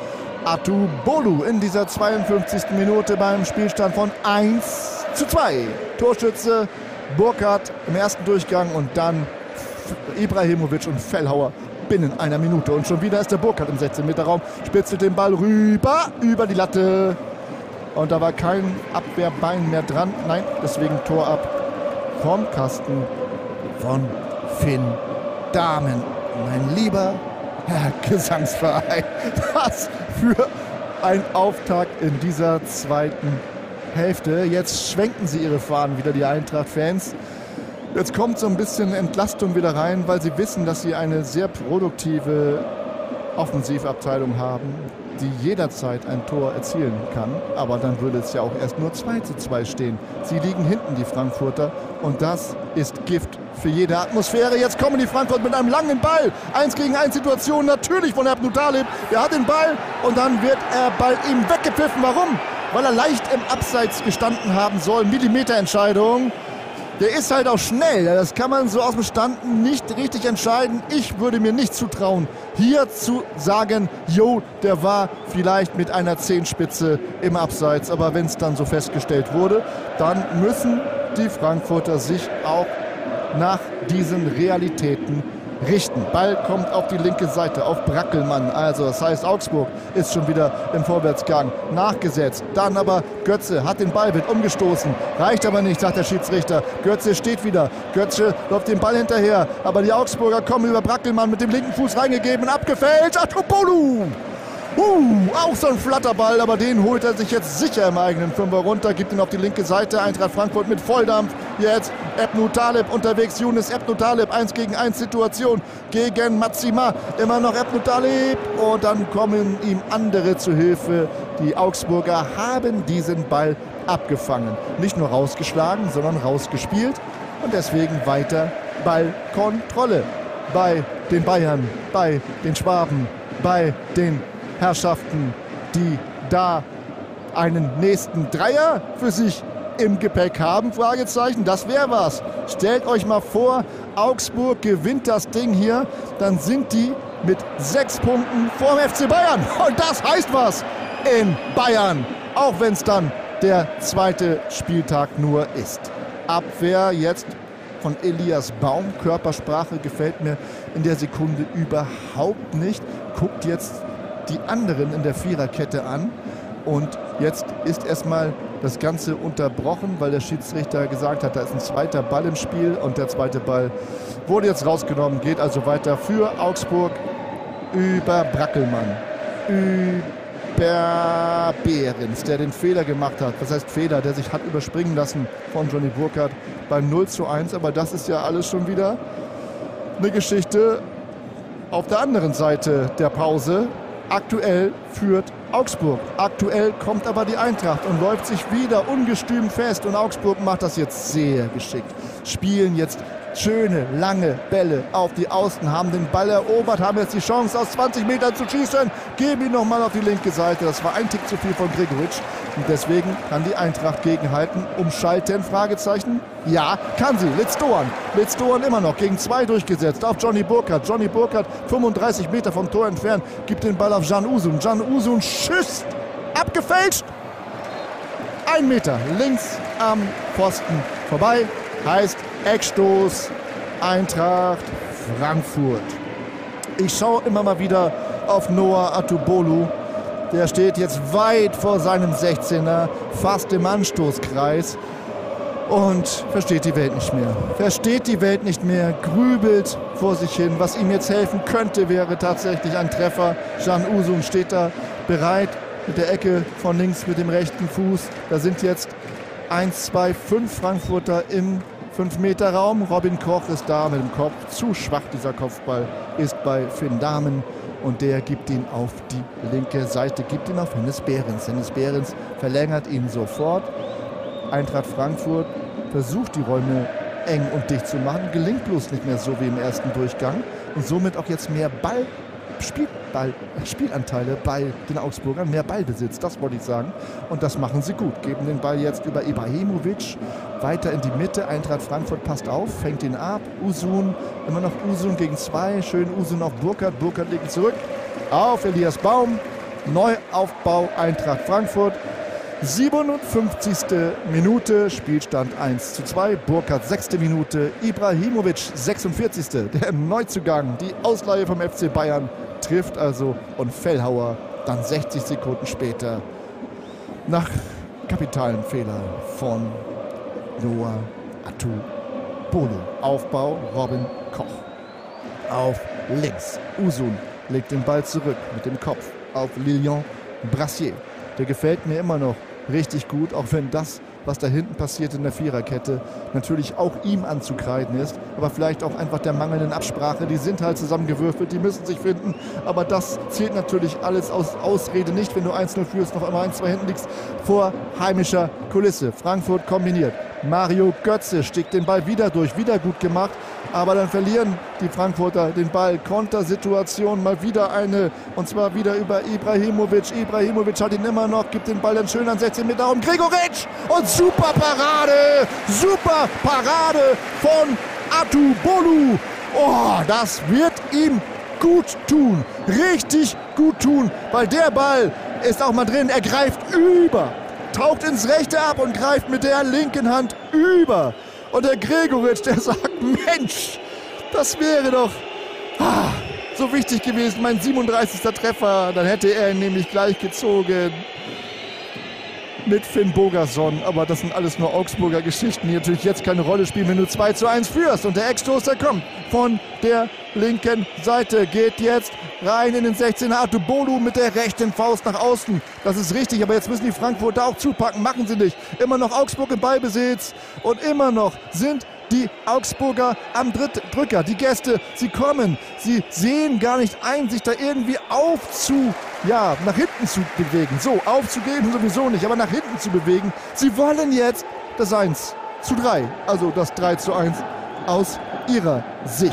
Atubolu in dieser zweiundfünfzigsten Minute beim Spielstand von eins zu zwei. Torschütze Burkhardt im ersten Durchgang und dann Ibrahimovic und Fellhauer binnen einer Minute. Und schon wieder ist der Burkhardt im sechzehn Meter Raum, spitzelt den Ball rüber, über die Latte. Und da war kein Abwehrbein mehr dran. Nein, deswegen Tor ab vom Kasten von Finn Dahmen. Mein lieber Herr Gesangsverein, was für ein Auftakt in dieser zweiten Hälfte. Jetzt schwenken sie ihre Fahnen wieder, die Eintracht-Fans. Jetzt kommt so ein bisschen Entlastung wieder rein, weil sie wissen, dass sie eine sehr produktive Offensivabteilung haben, die jederzeit ein Tor erzielen kann. Aber dann würde es ja auch erst nur zwei zu zwei stehen. Sie liegen hinten, die Frankfurter. Und das ist Gift für jede Atmosphäre. Jetzt kommen die Frankfurter mit einem langen Ball. Eins gegen eins Situation natürlich von Ebnu Talib. Der hat den Ball und dann wird er bald ihm weggepfiffen. Warum? Weil er leicht im Abseits gestanden haben soll. Millimeterentscheidung. Der ist halt auch schnell. Das kann man so aus dem Stand nicht richtig entscheiden. Ich würde mir nicht zutrauen, hier zu sagen, jo, der war vielleicht mit einer Zehenspitze im Abseits. Aber wenn es dann so festgestellt wurde, dann müssen die Frankfurter sich auch nach diesen Realitäten richten. Ball kommt auf die linke Seite, auf Brackelmann. Also das heißt, Augsburg ist schon wieder im Vorwärtsgang nachgesetzt. Dann aber Götze hat den Ball, wird umgestoßen. Reicht aber nicht, sagt der Schiedsrichter. Götze steht wieder. Götze läuft den Ball hinterher. Aber die Augsburger kommen über Brackelmann mit dem linken Fuß reingegeben. Abgefälscht. Atubolu! Uh, auch so ein Flatterball, aber den holt er sich jetzt sicher im eigenen Fünfer runter, gibt ihn auf die linke Seite. Eintracht Frankfurt mit Volldampf. Jetzt Ebnu Talib unterwegs, Younes Ebnu Talib, eins gegen eins Situation gegen Matsima. Immer noch Ebnu Talib und dann kommen ihm andere zu Hilfe. Die Augsburger haben diesen Ball abgefangen. Nicht nur rausgeschlagen, sondern rausgespielt und deswegen weiter Ballkontrolle. bei den Bayern, bei den Schwaben, bei den Herrschaften, die da einen nächsten Dreier für sich im Gepäck haben? Fragezeichen, das wäre was. Stellt euch mal vor, Augsburg gewinnt das Ding hier, dann sind die mit sechs Punkten vor dem F C Bayern. Und das heißt was in Bayern, auch wenn es dann der zweite Spieltag nur ist. Abwehr jetzt von Elias Baum. Körpersprache gefällt mir in der Sekunde überhaupt nicht. Guckt jetzt die anderen in der Viererkette an. Und jetzt ist erstmal das Ganze unterbrochen, weil der Schiedsrichter gesagt hat, da ist ein zweiter Ball im Spiel. Und der zweite Ball wurde jetzt rausgenommen, geht also weiter für Augsburg über Brackelmann. Über Behrens, der den Fehler gemacht hat. Was heißt Fehler? Der sich hat überspringen lassen von Johnny Burkhardt beim null zu eins. Aber das ist ja alles schon wieder eine Geschichte auf der anderen Seite der Pause. Aktuell führt Augsburg. Aktuell kommt aber die Eintracht und läuft sich wieder ungestüm fest. Und Augsburg macht das jetzt sehr geschickt. Spielen jetzt schöne, lange Bälle auf die Außen, haben den Ball erobert, haben jetzt die Chance aus zwanzig Metern zu schießen, geben ihn nochmal auf die linke Seite. Das war ein Tick zu viel von Gregoritsch und deswegen kann die Eintracht gegenhalten. Umschalten, Fragezeichen? Ja, kann sie. Litz Doan. Litz Doan immer noch gegen zwei durchgesetzt auf Johnny Burkhardt. Johnny Burkhardt fünfunddreißig Meter vom Tor entfernt, gibt den Ball auf Can Uzun. Can Uzun schießt, abgefälscht. Ein Meter links am Pfosten vorbei, heißt Eckstoß, Eintracht Frankfurt. Ich schaue immer mal wieder auf Noah Atubolu. Der steht jetzt weit vor seinem sechzehner, fast im Anstoßkreis und versteht die Welt nicht mehr. Versteht die Welt nicht mehr, grübelt vor sich hin. Was ihm jetzt helfen könnte, wäre tatsächlich ein Treffer. Can Uzun steht da bereit mit der Ecke von links mit dem rechten Fuß. Da sind jetzt eins, zwei, fünf Frankfurter im fünf Meter Raum. Robin Koch ist da mit dem Kopf. Zu schwach dieser Kopfball ist bei Finn Dahmen. Und der gibt ihn auf die linke Seite, gibt ihn auf Hennes Behrens. Hennes Behrens verlängert ihn sofort. Eintracht Frankfurt versucht die Räume eng und dicht zu machen. Gelingt bloß nicht mehr so wie im ersten Durchgang. Und somit auch jetzt mehr Ball, Spielball, Spielanteile bei den Augsburgern. Mehr Ballbesitz, das wollte ich sagen. Und das machen sie gut. Geben den Ball jetzt über Ibrahimovic weiter in die Mitte. Eintracht Frankfurt passt auf, fängt ihn ab. Uzun, immer noch Uzun gegen zwei. Schön Uzun auf Burkhardt. Burkhardt legt zurück auf Elias Baum. Neuaufbau Eintracht Frankfurt. siebenundfünfzigste Minute, Spielstand eins zu zwei. Burkhardt sechste Minute. Ibrahimovic sechsundvierzigste Der Neuzugang, die Ausleihe vom F C Bayern, trifft also und Fellhauer dann sechzig Sekunden später nach kapitalen Fehler von Noah Atubolu. Aufbau Robin Koch. Auf links. Uzun legt den Ball zurück mit dem Kopf auf Lilian Brassier. Der gefällt mir immer noch richtig gut, auch wenn das, was da hinten passiert in der Viererkette, natürlich auch ihm anzukreiden ist, aber vielleicht auch einfach der mangelnden Absprache. Die sind halt zusammengewürfelt, die müssen sich finden, aber das zählt natürlich alles aus Ausrede nicht, wenn du eins null führst, noch einmal eins zwei hinten liegst, vor heimischer Kulisse. Frankfurt kombiniert. Mario Götze steckt den Ball wieder durch, wieder gut gemacht, aber dann verlieren die Frankfurter den Ball. Kontersituation, mal wieder eine, und zwar wieder über Ibrahimovic. Ibrahimovic hat ihn immer noch, gibt den Ball dann schön an sechzehn Meter um Gregoritsch und super Parade, super Parade von Atubolu. Oh, das wird ihm gut tun, richtig gut tun, weil der Ball ist auch mal drin, er greift über. Taucht ins Rechte ab und greift mit der linken Hand über. Und der Gregoritsch, der sagt, Mensch, das wäre doch ah, so wichtig gewesen, mein siebenunddreißigster Treffer. Dann hätte er ihn nämlich gleich gezogen mit Finn Bogason. Aber das sind alles nur Augsburger Geschichten, die natürlich jetzt keine Rolle spielen, wenn du zwei zu eins führst. Und der Eckstoß, der kommt von der linken Seite, geht jetzt rein in den sechzehner. Atubolu mit der rechten Faust nach außen. Das ist richtig, aber jetzt müssen die Frankfurter auch zupacken. Machen sie nicht. Immer noch Augsburg im Ballbesitz. Und immer noch sind die Augsburger am Drücker. Die Gäste, sie kommen. Sie sehen gar nicht ein, sich da irgendwie aufzu, ja, nach hinten zu bewegen. So, aufzugeben sowieso nicht, aber nach hinten zu bewegen. Sie wollen jetzt das eins zu drei, also das drei zu eins aus ihrer Sicht.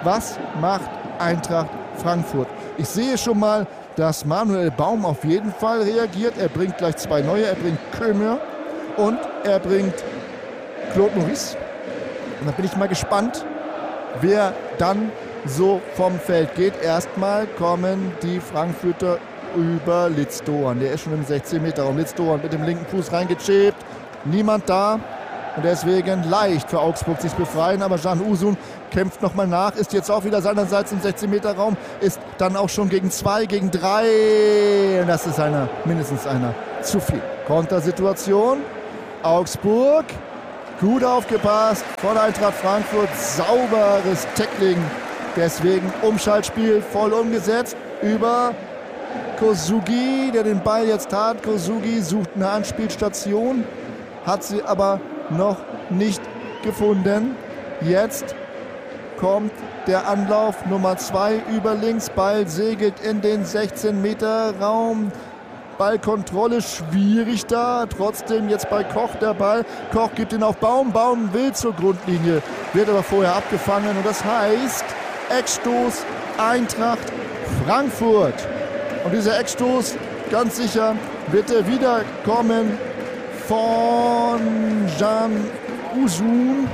Was macht Eintracht Frankfurt? Ich sehe schon mal, dass Manuel Baum auf jeden Fall reagiert. Er bringt gleich zwei neue. Er bringt Kömer und er bringt Claude Maurice. Und da bin ich mal gespannt, wer dann so vom Feld geht. Erstmal kommen die Frankfurter über Litz Doan. Der ist schon im sechzehn Meter Raum. Litz Doan mit dem linken Fuß reingechippt. Niemand da. Und deswegen leicht für Augsburg sich befreien. Aber Can Uzun kämpft nochmal nach. Ist jetzt auch wieder seinerseits im sechzehn Meter Raum. Ist dann auch schon gegen zwei, gegen drei. Und das ist einer, mindestens einer zu viel. Kontersituation. Augsburg. Gut aufgepasst von Eintracht Frankfurt. Sauberes Tackling. Deswegen Umschaltspiel voll umgesetzt. Über Kosugi, der den Ball jetzt hat. Kosugi sucht eine Anspielstation. Hat sie aber noch nicht gefunden. Jetzt kommt der Anlauf Nummer zwei über links. Ball segelt in den sechzehn Meter Raum. Ballkontrolle schwierig da. Trotzdem jetzt bei Koch der Ball. Koch gibt ihn auf Baum. Baum will zur Grundlinie. Wird aber vorher abgefangen. Und das heißt Eckstoß Eintracht Frankfurt. Und dieser Eckstoß, ganz sicher, wird er wiederkommen von Can Uzun.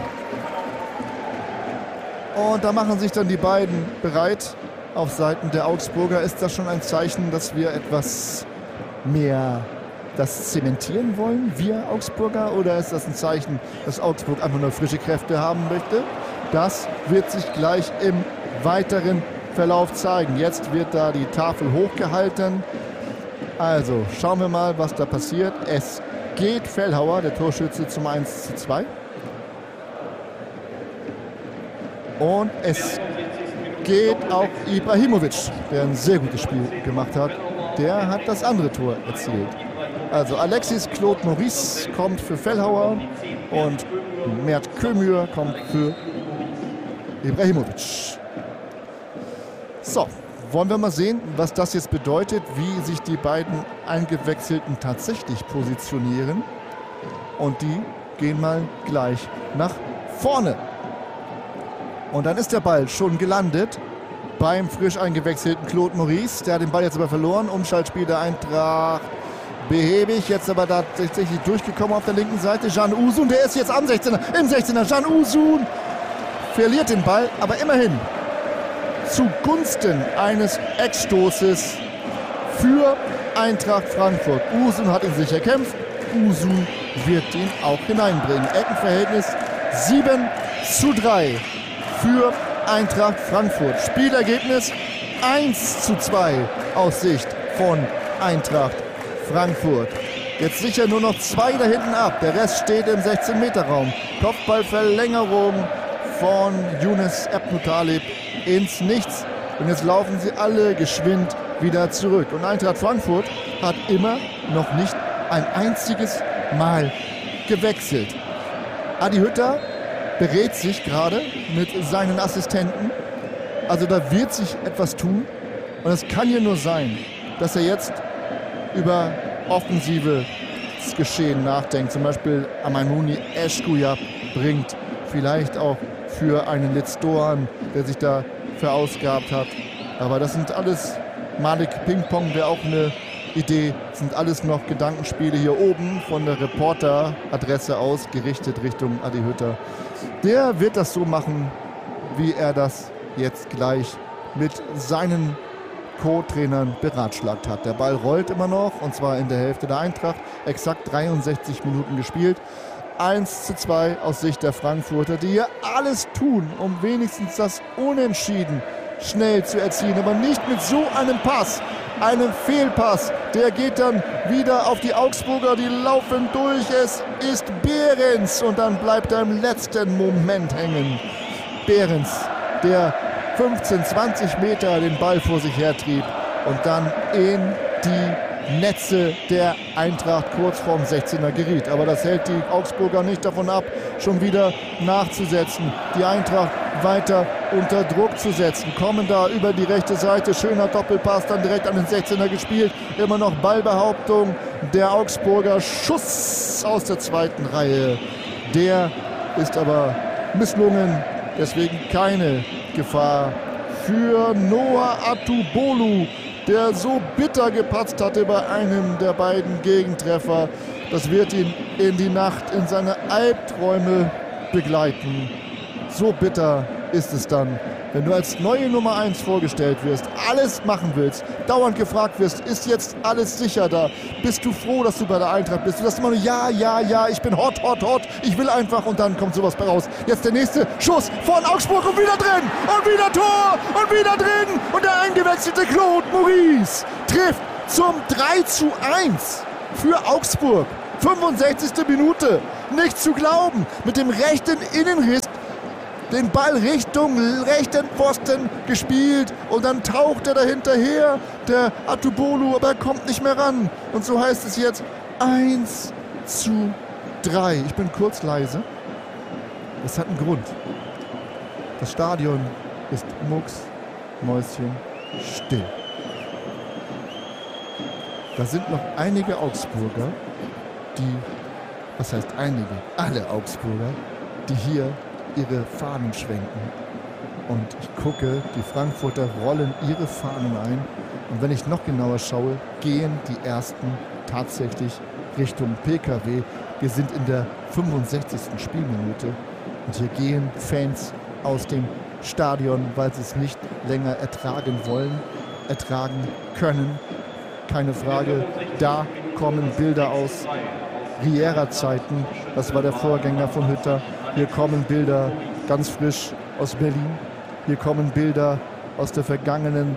Und da machen sich dann die beiden bereit. Auf Seiten der Augsburger ist das schon ein Zeichen, dass wir etwas mehr das zementieren wollen, wir Augsburger? Oder ist das ein Zeichen, dass Augsburg einfach nur frische Kräfte haben möchte? Das wird sich gleich im weiteren Verlauf zeigen. Jetzt wird da die Tafel hochgehalten. Also schauen wir mal, was da passiert. Es geht Fellhauer, der Torschütze, zum eins zu zwei. Und es geht auch Ibrahimovic, der ein sehr gutes Spiel gemacht hat. Der hat das andere Tor erzielt. Also Alexis Claude Maurice kommt für Fellhauer und Mert Kömür kommt für Ibrahimovic. So, wollen wir mal sehen, was das jetzt bedeutet, wie sich die beiden Eingewechselten tatsächlich positionieren. Und die gehen mal gleich nach vorne. Und dann ist der Ball schon gelandet beim frisch eingewechselten Claude Maurice. Der hat den Ball jetzt aber verloren. Umschaltspiel der Eintracht behäbig. Jetzt aber tatsächlich durchgekommen auf der linken Seite. Can Uzun, der ist jetzt am sechzehner. Im sechzehner. Can Uzun verliert den Ball, aber immerhin zugunsten eines Eckstoßes für Eintracht Frankfurt. Uzun hat ihn sich erkämpft. Uzun wird ihn auch hineinbringen. Eckenverhältnis sieben zu drei für Eintracht Frankfurt. Spielergebnis eins zu zwei aus Sicht von Eintracht Frankfurt. Jetzt sicher nur noch zwei da hinten ab. Der Rest steht im sechzehn Meter Raum. Kopfballverlängerung von Younes Ebnou-Taleb ins Nichts. Und jetzt laufen sie alle geschwind wieder zurück. Und Eintracht Frankfurt hat immer noch nicht ein einziges Mal gewechselt. Adi Hütter berät sich gerade mit seinen Assistenten. Also da wird sich etwas tun. Und es kann ja nur sein, dass er jetzt über offensives Geschehen nachdenkt. Zum Beispiel Amaimouni Eschkouya bringt. Vielleicht auch für einen Litz Doan, der sich da verausgabt hat. Aber das sind alles, Malik Ping-Pong wäre auch eine Idee, sind alles noch Gedankenspiele hier oben von der Reporteradresse aus gerichtet Richtung Adi Hütter. Der wird das so machen, wie er das jetzt gleich mit seinen Co-Trainern beratschlagt hat. Der Ball rollt immer noch, und zwar in der Hälfte der Eintracht. Exakt dreiundsechzig Minuten gespielt. eins zu zwei aus Sicht der Frankfurter, die hier alles tun, um wenigstens das Unentschieden schnell zu erzielen. Aber nicht mit so einem Pass, einem Fehlpass. Der geht dann wieder auf die Augsburger, die laufen durch. Es ist Behrens und dann bleibt er im letzten Moment hängen. Behrens, der fünfzehn, zwanzig Meter den Ball vor sich hertrieb und dann in die Netze der Eintracht kurz vorm sechzehner geriet. Aber das hält die Augsburger nicht davon ab, schon wieder nachzusetzen. Die Eintracht weiter unter Druck zu setzen. Kommen da über die rechte Seite. Schöner Doppelpass, dann direkt an den sechzehner gespielt. Immer noch Ballbehauptung der Augsburger. Schuss aus der zweiten Reihe. Der ist aber misslungen. Deswegen keine Gefahr für Noah Atubolu, der so bitter gepatzt hatte bei einem der beiden Gegentreffer. Das wird ihn in die Nacht, in seine Albträume begleiten. So bitter ist es dann, wenn du als neue Nummer eins vorgestellt wirst, alles machen willst, dauernd gefragt wirst, ist jetzt alles sicher da? Bist du froh, dass du bei der Eintracht bist? Du sagst immer nur, ja, ja, ja, ich bin hot, hot, hot, ich will einfach, und dann kommt sowas bei raus. Jetzt der nächste Schuss von Augsburg und wieder drin und wieder Tor und wieder drin und der eingewechselte Claude Maurice trifft zum drei zu eins für Augsburg. fünfundsechzigste Minute, nicht zu glauben, mit dem rechten Innenriss den Ball Richtung rechten Pfosten gespielt und dann taucht er dahinter her, der Atubolu, aber er kommt nicht mehr ran. Und so heißt es jetzt eins zu drei. Ich bin kurz leise. Das hat einen Grund. Das Stadion ist mucksmäuschen still. Da sind noch einige Augsburger, die, was heißt einige, alle Augsburger, die hier ihre Fahnen schwenken. Und ich gucke, die Frankfurter rollen ihre Fahnen ein. Und wenn ich noch genauer schaue, gehen die ersten tatsächlich Richtung P K W. Wir sind in der fünfundsechzigsten Spielminute. Und hier gehen Fans aus dem Stadion, weil sie es nicht länger ertragen wollen, ertragen können. Keine Frage. Da kommen Bilder aus Riera-Zeiten. Das war der Vorgänger von Hütter. Hier kommen Bilder ganz frisch aus Berlin. Hier kommen Bilder aus der vergangenen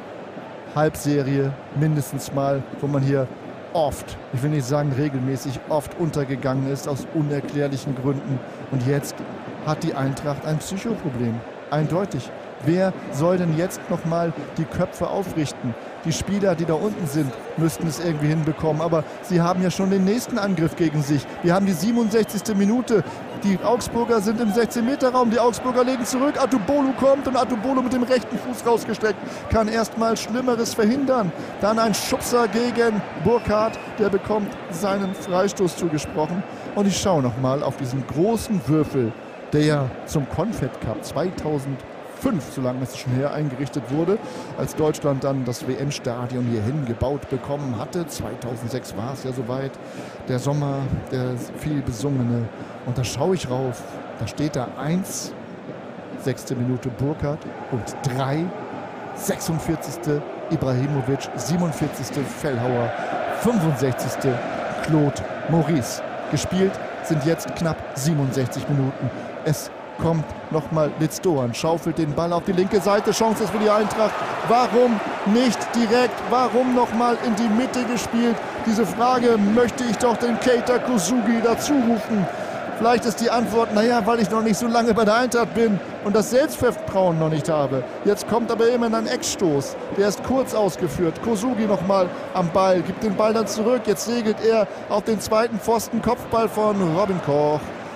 Halbserie mindestens mal, wo man hier oft, ich will nicht sagen regelmäßig, oft untergegangen ist aus unerklärlichen Gründen. Und jetzt hat die Eintracht ein Psychoproblem. Eindeutig. Wer soll denn jetzt nochmal die Köpfe aufrichten? Die Spieler, die da unten sind, müssten es irgendwie hinbekommen. Aber sie haben ja schon den nächsten Angriff gegen sich. Wir haben die siebenundsechzigste Minute. Die Augsburger sind im sechzehn-Meter-Raum. Die Augsburger legen zurück. Atubolu kommt und Atubolu mit dem rechten Fuß rausgestreckt kann erstmal Schlimmeres verhindern. Dann ein Schubser gegen Burkhardt. Der bekommt seinen Freistoß zugesprochen. Und ich schaue nochmal auf diesen großen Würfel, der ja zum Confed Cup zweitausendfünf, so lange ist es schon her, eingerichtet wurde, als Deutschland dann das W M-Stadion hierhin gebaut bekommen hatte. zweitausendsechs war es ja soweit. Der Sommer, der viel besungene. Und da schaue ich rauf, da steht da eins, sechste Minute Burkhardt und drei, sechsundvierzigste Ibrahimovic, siebenundvierzigste Fellhauer, fünfundsechzigste Claude Maurice. Gespielt sind jetzt knapp siebenundsechzig Minuten. Es kommt nochmal Litz Doan, schaufelt den Ball auf die linke Seite, Chance ist für die Eintracht. Warum nicht direkt, warum nochmal in die Mitte gespielt? Diese Frage möchte ich doch den Keita Kosugi dazu rufen. Vielleicht ist die Antwort, naja, weil ich noch nicht so lange bei der Eintracht bin und das Selbstvertrauen noch nicht habe. Jetzt kommt aber immerhin ein Eckstoß, der ist kurz ausgeführt. Kosugi nochmal am Ball, gibt den Ball dann zurück. Jetzt segelt er auf den zweiten Pfosten, Kopfball von Robin Koch.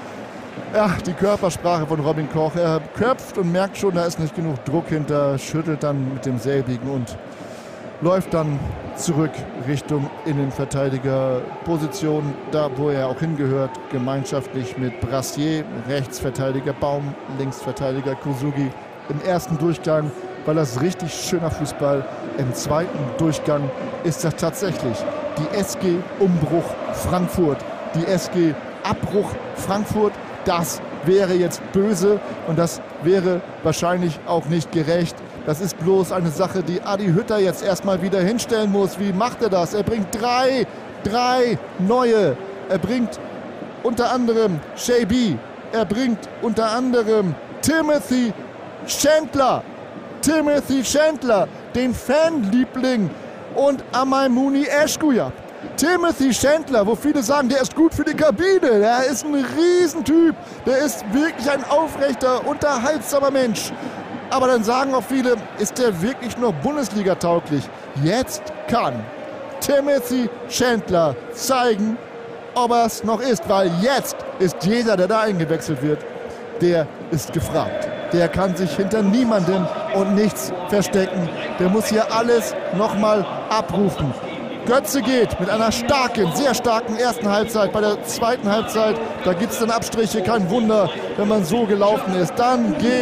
Ja, die Körpersprache von Robin Koch. Er köpft und merkt schon, da ist nicht genug Druck hinter, schüttelt dann mit demselbigen und läuft dann zurück Richtung Innenverteidigerposition, da wo er auch hingehört, gemeinschaftlich mit Brassier, Rechtsverteidiger Baum, Linksverteidiger Kosugi. Im ersten Durchgang war das richtig schöner Fußball. Im zweiten Durchgang ist das tatsächlich die S G Umbruch Frankfurt, die S G Abbruch Frankfurt. Das wäre jetzt böse und das wäre wahrscheinlich auch nicht gerecht. Das ist bloß eine Sache, die Adi Hütter jetzt erstmal wieder hinstellen muss. Wie macht er das? Er bringt drei, drei neue. Er bringt unter anderem Shaibi. Er bringt unter anderem Timothy Chandler. Timothy Chandler, den Fanliebling, und Amaimouni Eschkuyap. Timothy Chandler, wo viele sagen, der ist gut für die Kabine. Der ist ein Riesentyp. Der ist wirklich ein aufrechter, unterhaltsamer Mensch. Aber dann sagen auch viele, ist der wirklich nur Bundesliga-tauglich? Jetzt kann Timothy Chandler zeigen, ob er es noch ist. Weil jetzt ist jeder, der da eingewechselt wird, der ist gefragt. Der kann sich hinter niemandem und nichts verstecken. Der muss hier alles nochmal abrufen. Götze geht mit einer starken, sehr starken ersten Halbzeit. Bei der zweiten Halbzeit, da gibt es dann Abstriche, kein Wunder, wenn man so gelaufen ist. Dann geht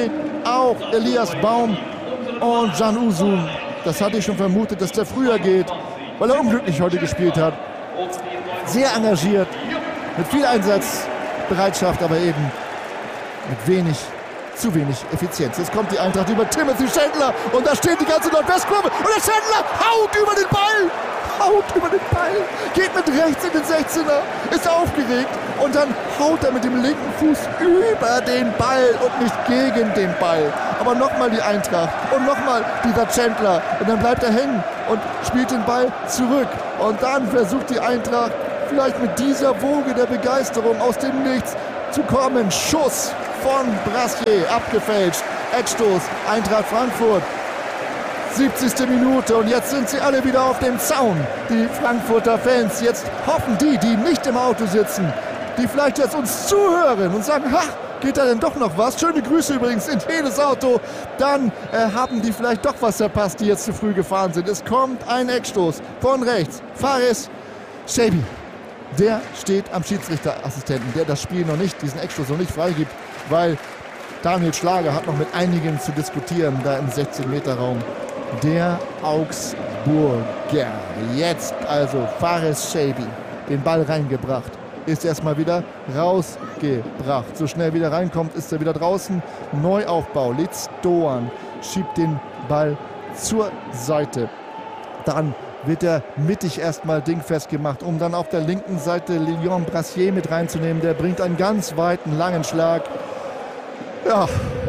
auch Elias Baum und Can Uzun. Das hatte ich schon vermutet, dass der früher geht, weil er unglücklich heute gespielt hat. Sehr engagiert, mit viel Einsatzbereitschaft, aber eben mit wenig, zu wenig Effizienz. Jetzt kommt die Eintracht über Timothy Chandler und da steht die ganze Nordwestkurve und der Chandler haut über den Ball. Haut über den Ball, geht mit rechts in den sechzehner, ist aufgeregt und dann haut er mit dem linken Fuß über den Ball und nicht gegen den Ball. Aber nochmal die Eintracht und nochmal dieser Chandler und dann bleibt er hängen und spielt den Ball zurück. Und dann versucht die Eintracht vielleicht mit dieser Woge der Begeisterung aus dem Nichts zu kommen. Schuss von Brassier, abgefälscht, Eckstoß, Eintracht Frankfurt. siebzigste Minute und jetzt sind sie alle wieder auf dem Zaun. Die Frankfurter Fans, jetzt hoffen die, die nicht im Auto sitzen, die vielleicht jetzt uns zuhören und sagen, ha, geht da denn doch noch was? Schöne Grüße übrigens in jedes Auto. Dann äh, haben die vielleicht doch was verpasst, die jetzt zu früh gefahren sind. Es kommt ein Eckstoß von rechts. Faris Shaibi, der steht am Schiedsrichterassistenten, der das Spiel noch nicht, diesen Eckstoß noch nicht freigibt, weil Daniel Schlager hat noch mit einigen zu diskutieren, da im sechzehn-Meter-Raum. Der Augsburger. Jetzt also Faris Shaibi den Ball reingebracht. Ist erstmal wieder rausgebracht. So schnell wieder reinkommt, ist er wieder draußen. Neuaufbau. Litz Doan schiebt den Ball zur Seite. Dann wird er mittig erstmal dingfest gemacht, um dann auf der linken Seite Leon Brassier mit reinzunehmen. Der bringt einen ganz weiten, langen Schlag. Ja,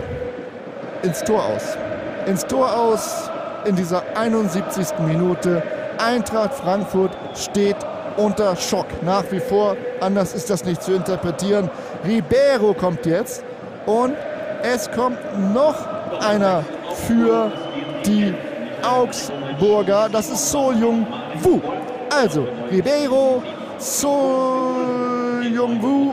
ins Tor aus. Ins Tor aus. In dieser einundsiebzigsten Minute. Eintracht Frankfurt steht unter Schock. Nach wie vor, anders ist das nicht zu interpretieren. Ribeiro kommt jetzt und es kommt noch einer für die Augsburger. Das ist Sol Jung-Woo. Also Ribeiro, Sol Jung-Woo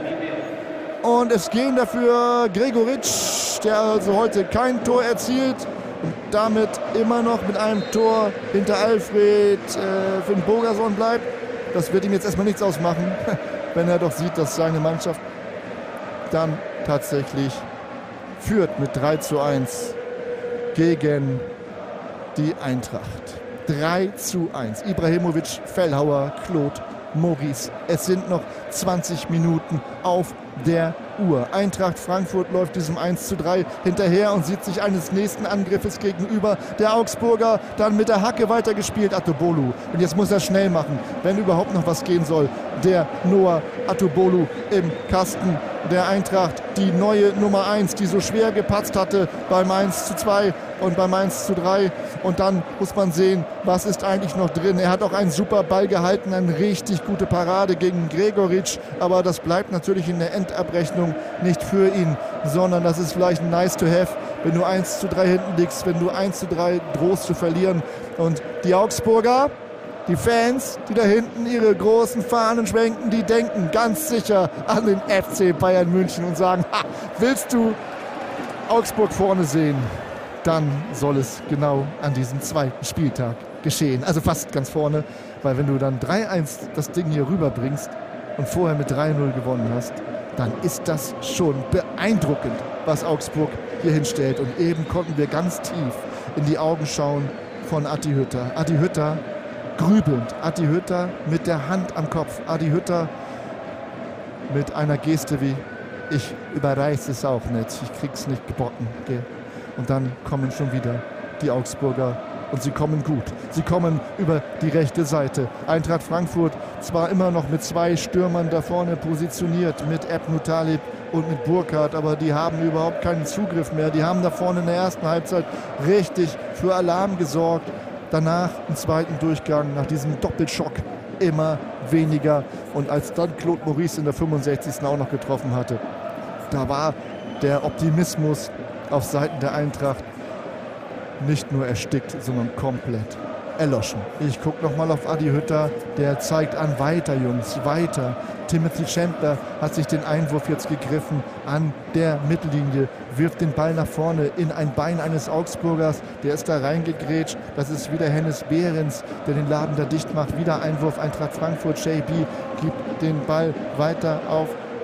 und es gehen dafür Gregoritsch, der also heute kein Tor erzielt. Und damit immer noch mit einem Tor hinter Alfred äh, Finn Bogason bleibt. Das wird ihm jetzt erstmal nichts ausmachen, wenn er doch sieht, dass seine Mannschaft dann tatsächlich führt mit drei zu eins gegen die Eintracht. drei zu eins. Ibrahimovic, Fellhauer, Claude, Maurice. Es sind noch zwanzig Minuten auf der Uhr. Eintracht Frankfurt läuft diesem eins zu drei hinterher und sieht sich eines nächsten Angriffes gegenüber. Der Augsburger dann mit der Hacke weitergespielt, Atobolu. Und jetzt muss er schnell machen, wenn überhaupt noch was gehen soll. Der Noah Atobolu im Kasten der Eintracht, die neue Nummer eins, die so schwer gepatzt hatte beim eins zu zwei und beim eins zu drei. Und dann muss man sehen, was ist eigentlich noch drin. Er hat auch einen super Ball gehalten, eine richtig gute Parade gegen Gregoritsch, aber das bleibt natürlich in der Endabrechnung nicht für ihn, sondern das ist vielleicht ein nice to have, wenn du eins zu drei hinten liegst, wenn du eins zu drei drohst zu verlieren. Und die Augsburger, die Fans, die da hinten ihre großen Fahnen schwenken, die denken ganz sicher an den F C Bayern München und sagen, ha, willst du Augsburg vorne sehen, dann soll es genau an diesem zweiten Spieltag geschehen. Also fast ganz vorne, weil wenn du dann drei eins das Ding hier rüberbringst und vorher mit drei null gewonnen hast, dann ist das schon beeindruckend, was Augsburg hier hinstellt. Und eben konnten wir ganz tief in die Augen schauen von Adi Hütter. Adi Hütter grübelnd, Adi Hütter mit der Hand am Kopf, Adi Hütter mit einer Geste wie, ich überreiß es auch nicht, ich krieg's nicht geboten. Gell? Und dann kommen schon wieder die Augsburger und sie kommen gut. Sie kommen über die rechte Seite. Eintracht Frankfurt zwar immer noch mit zwei Stürmern da vorne positioniert, mit Ebnu Talib und mit Burkhardt, aber die haben überhaupt keinen Zugriff mehr. Die haben da vorne in der ersten Halbzeit richtig für Alarm gesorgt. Danach im zweiten Durchgang, nach diesem Doppelschock, immer weniger. Und als dann Claude Maurice in der fünfundsechzigsten auch noch getroffen hatte, da war der Optimismus auf Seiten der Eintracht nicht nur erstickt, sondern komplett erloschen. Ich gucke nochmal auf Adi Hütter, der zeigt an, weiter Jungs, weiter. Timothy Chandler hat sich den Einwurf jetzt gegriffen an der Mittellinie, wirft den Ball nach vorne in ein Bein eines Augsburgers, der ist da reingegrätscht. Das ist wieder Hennes Behrens, der den Laden da dicht macht. Wieder Einwurf, Eintracht Frankfurt. Shaibi gibt den Ball weiter auf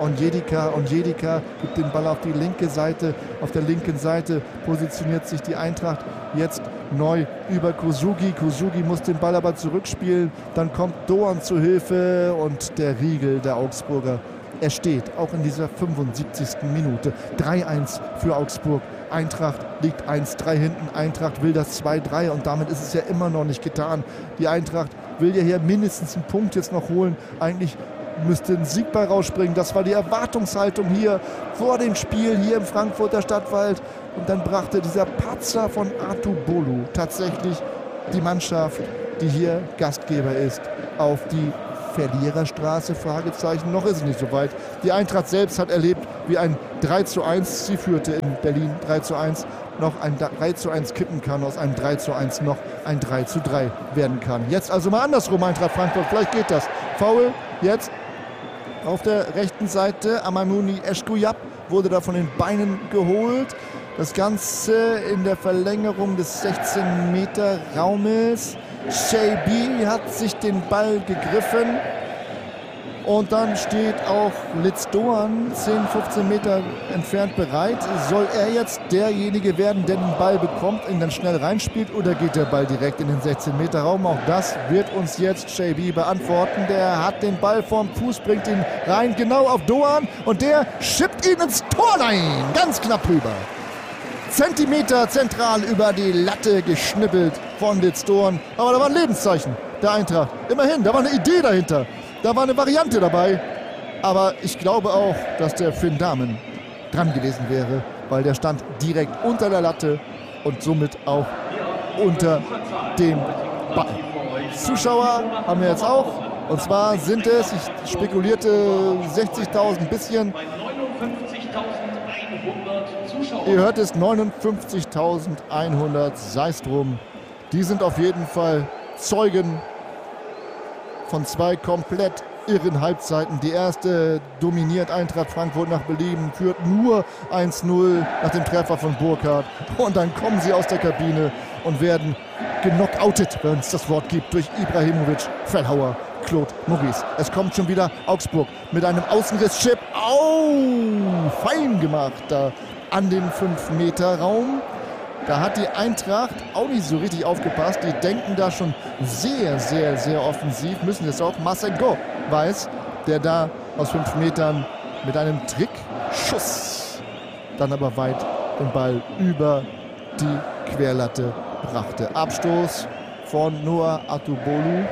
Onjedika, Onjedika gibt den Ball auf die linke Seite. Auf der linken Seite positioniert sich die Eintracht jetzt neu über Kosugi. Kosugi muss den Ball aber zurückspielen. Dann kommt Doan zu Hilfe und der Riegel der Augsburger. Er steht auch in dieser fünfundsiebzigsten Minute. drei eins für Augsburg. Eintracht liegt eins drei hinten. Eintracht will das zwei drei und damit ist es ja immer noch nicht getan. Die Eintracht will ja hier mindestens einen Punkt jetzt noch holen. Eigentlich müsste ein Sieg bei rausspringen. Das war die Erwartungshaltung hier vor dem Spiel hier im Frankfurter Stadtwald. Und dann brachte dieser Patzer von Artur Bolu tatsächlich die Mannschaft, die hier Gastgeber ist, auf die Verliererstraße, Fragezeichen, noch ist es nicht so weit. Die Eintracht selbst hat erlebt, wie ein drei zu eins, sie führte in Berlin drei zu eins, noch ein drei zu eins kippen kann, aus einem drei zu eins noch ein drei zu drei werden kann. Jetzt also mal andersrum, Eintracht Frankfurt, vielleicht geht das. Foul jetzt auf der rechten Seite, Amamouni Eschkuyap wurde da von den Beinen geholt. Das Ganze in der Verlängerung des sechzehn Meter Raumes. Shaibi hat sich den Ball gegriffen und dann steht auch Litz Doan zehn, fünfzehn Meter entfernt bereit. Soll er jetzt derjenige werden, der den Ball bekommt, ihn dann schnell reinspielt, oder geht der Ball direkt in den sechzehn Meter Raum? Auch das wird uns jetzt Shaibi beantworten. Der hat den Ball vorm Fuß, bringt ihn rein, genau auf Doan, und der schippt ihn ins Tor rein, ganz knapp rüber. Zentimeter zentral über die Latte geschnippelt von Litz Doan. Aber da war ein Lebenszeichen der Eintracht. Immerhin, da war eine Idee dahinter. Da war eine Variante dabei. Aber ich glaube auch, dass der Finn Dahmen dran gewesen wäre, weil der stand direkt unter der Latte und somit auch unter dem Ball. Zuschauer haben wir jetzt auch. Und zwar sind es, ich spekulierte sechzigtausend bisschen. Ihr hört es, neunundfünfzigtausendeinhundert, sei es drum. Die sind auf jeden Fall Zeugen von zwei komplett irren Halbzeiten. Die erste dominiert Eintracht Frankfurt nach Belieben, führt nur eins null nach dem Treffer von Burkhardt. Und dann kommen sie aus der Kabine und werden genockoutet, wenn es das Wort gibt, durch Ibrahimovic, Fellhauer, Claude Maurice. Es kommt schon wieder Augsburg mit einem Außenriss-Chip. Au! Fein gemacht da an den fünf Meter Raum. Da hat die Eintracht auch nicht so richtig aufgepasst. Die denken da schon sehr, sehr, sehr offensiv. Müssen jetzt auch. Masengo weiß, der da aus fünf Metern mit einem Trickschuss dann aber weit den Ball über die Querlatte brachte. Abstoß von Noah Atubolu,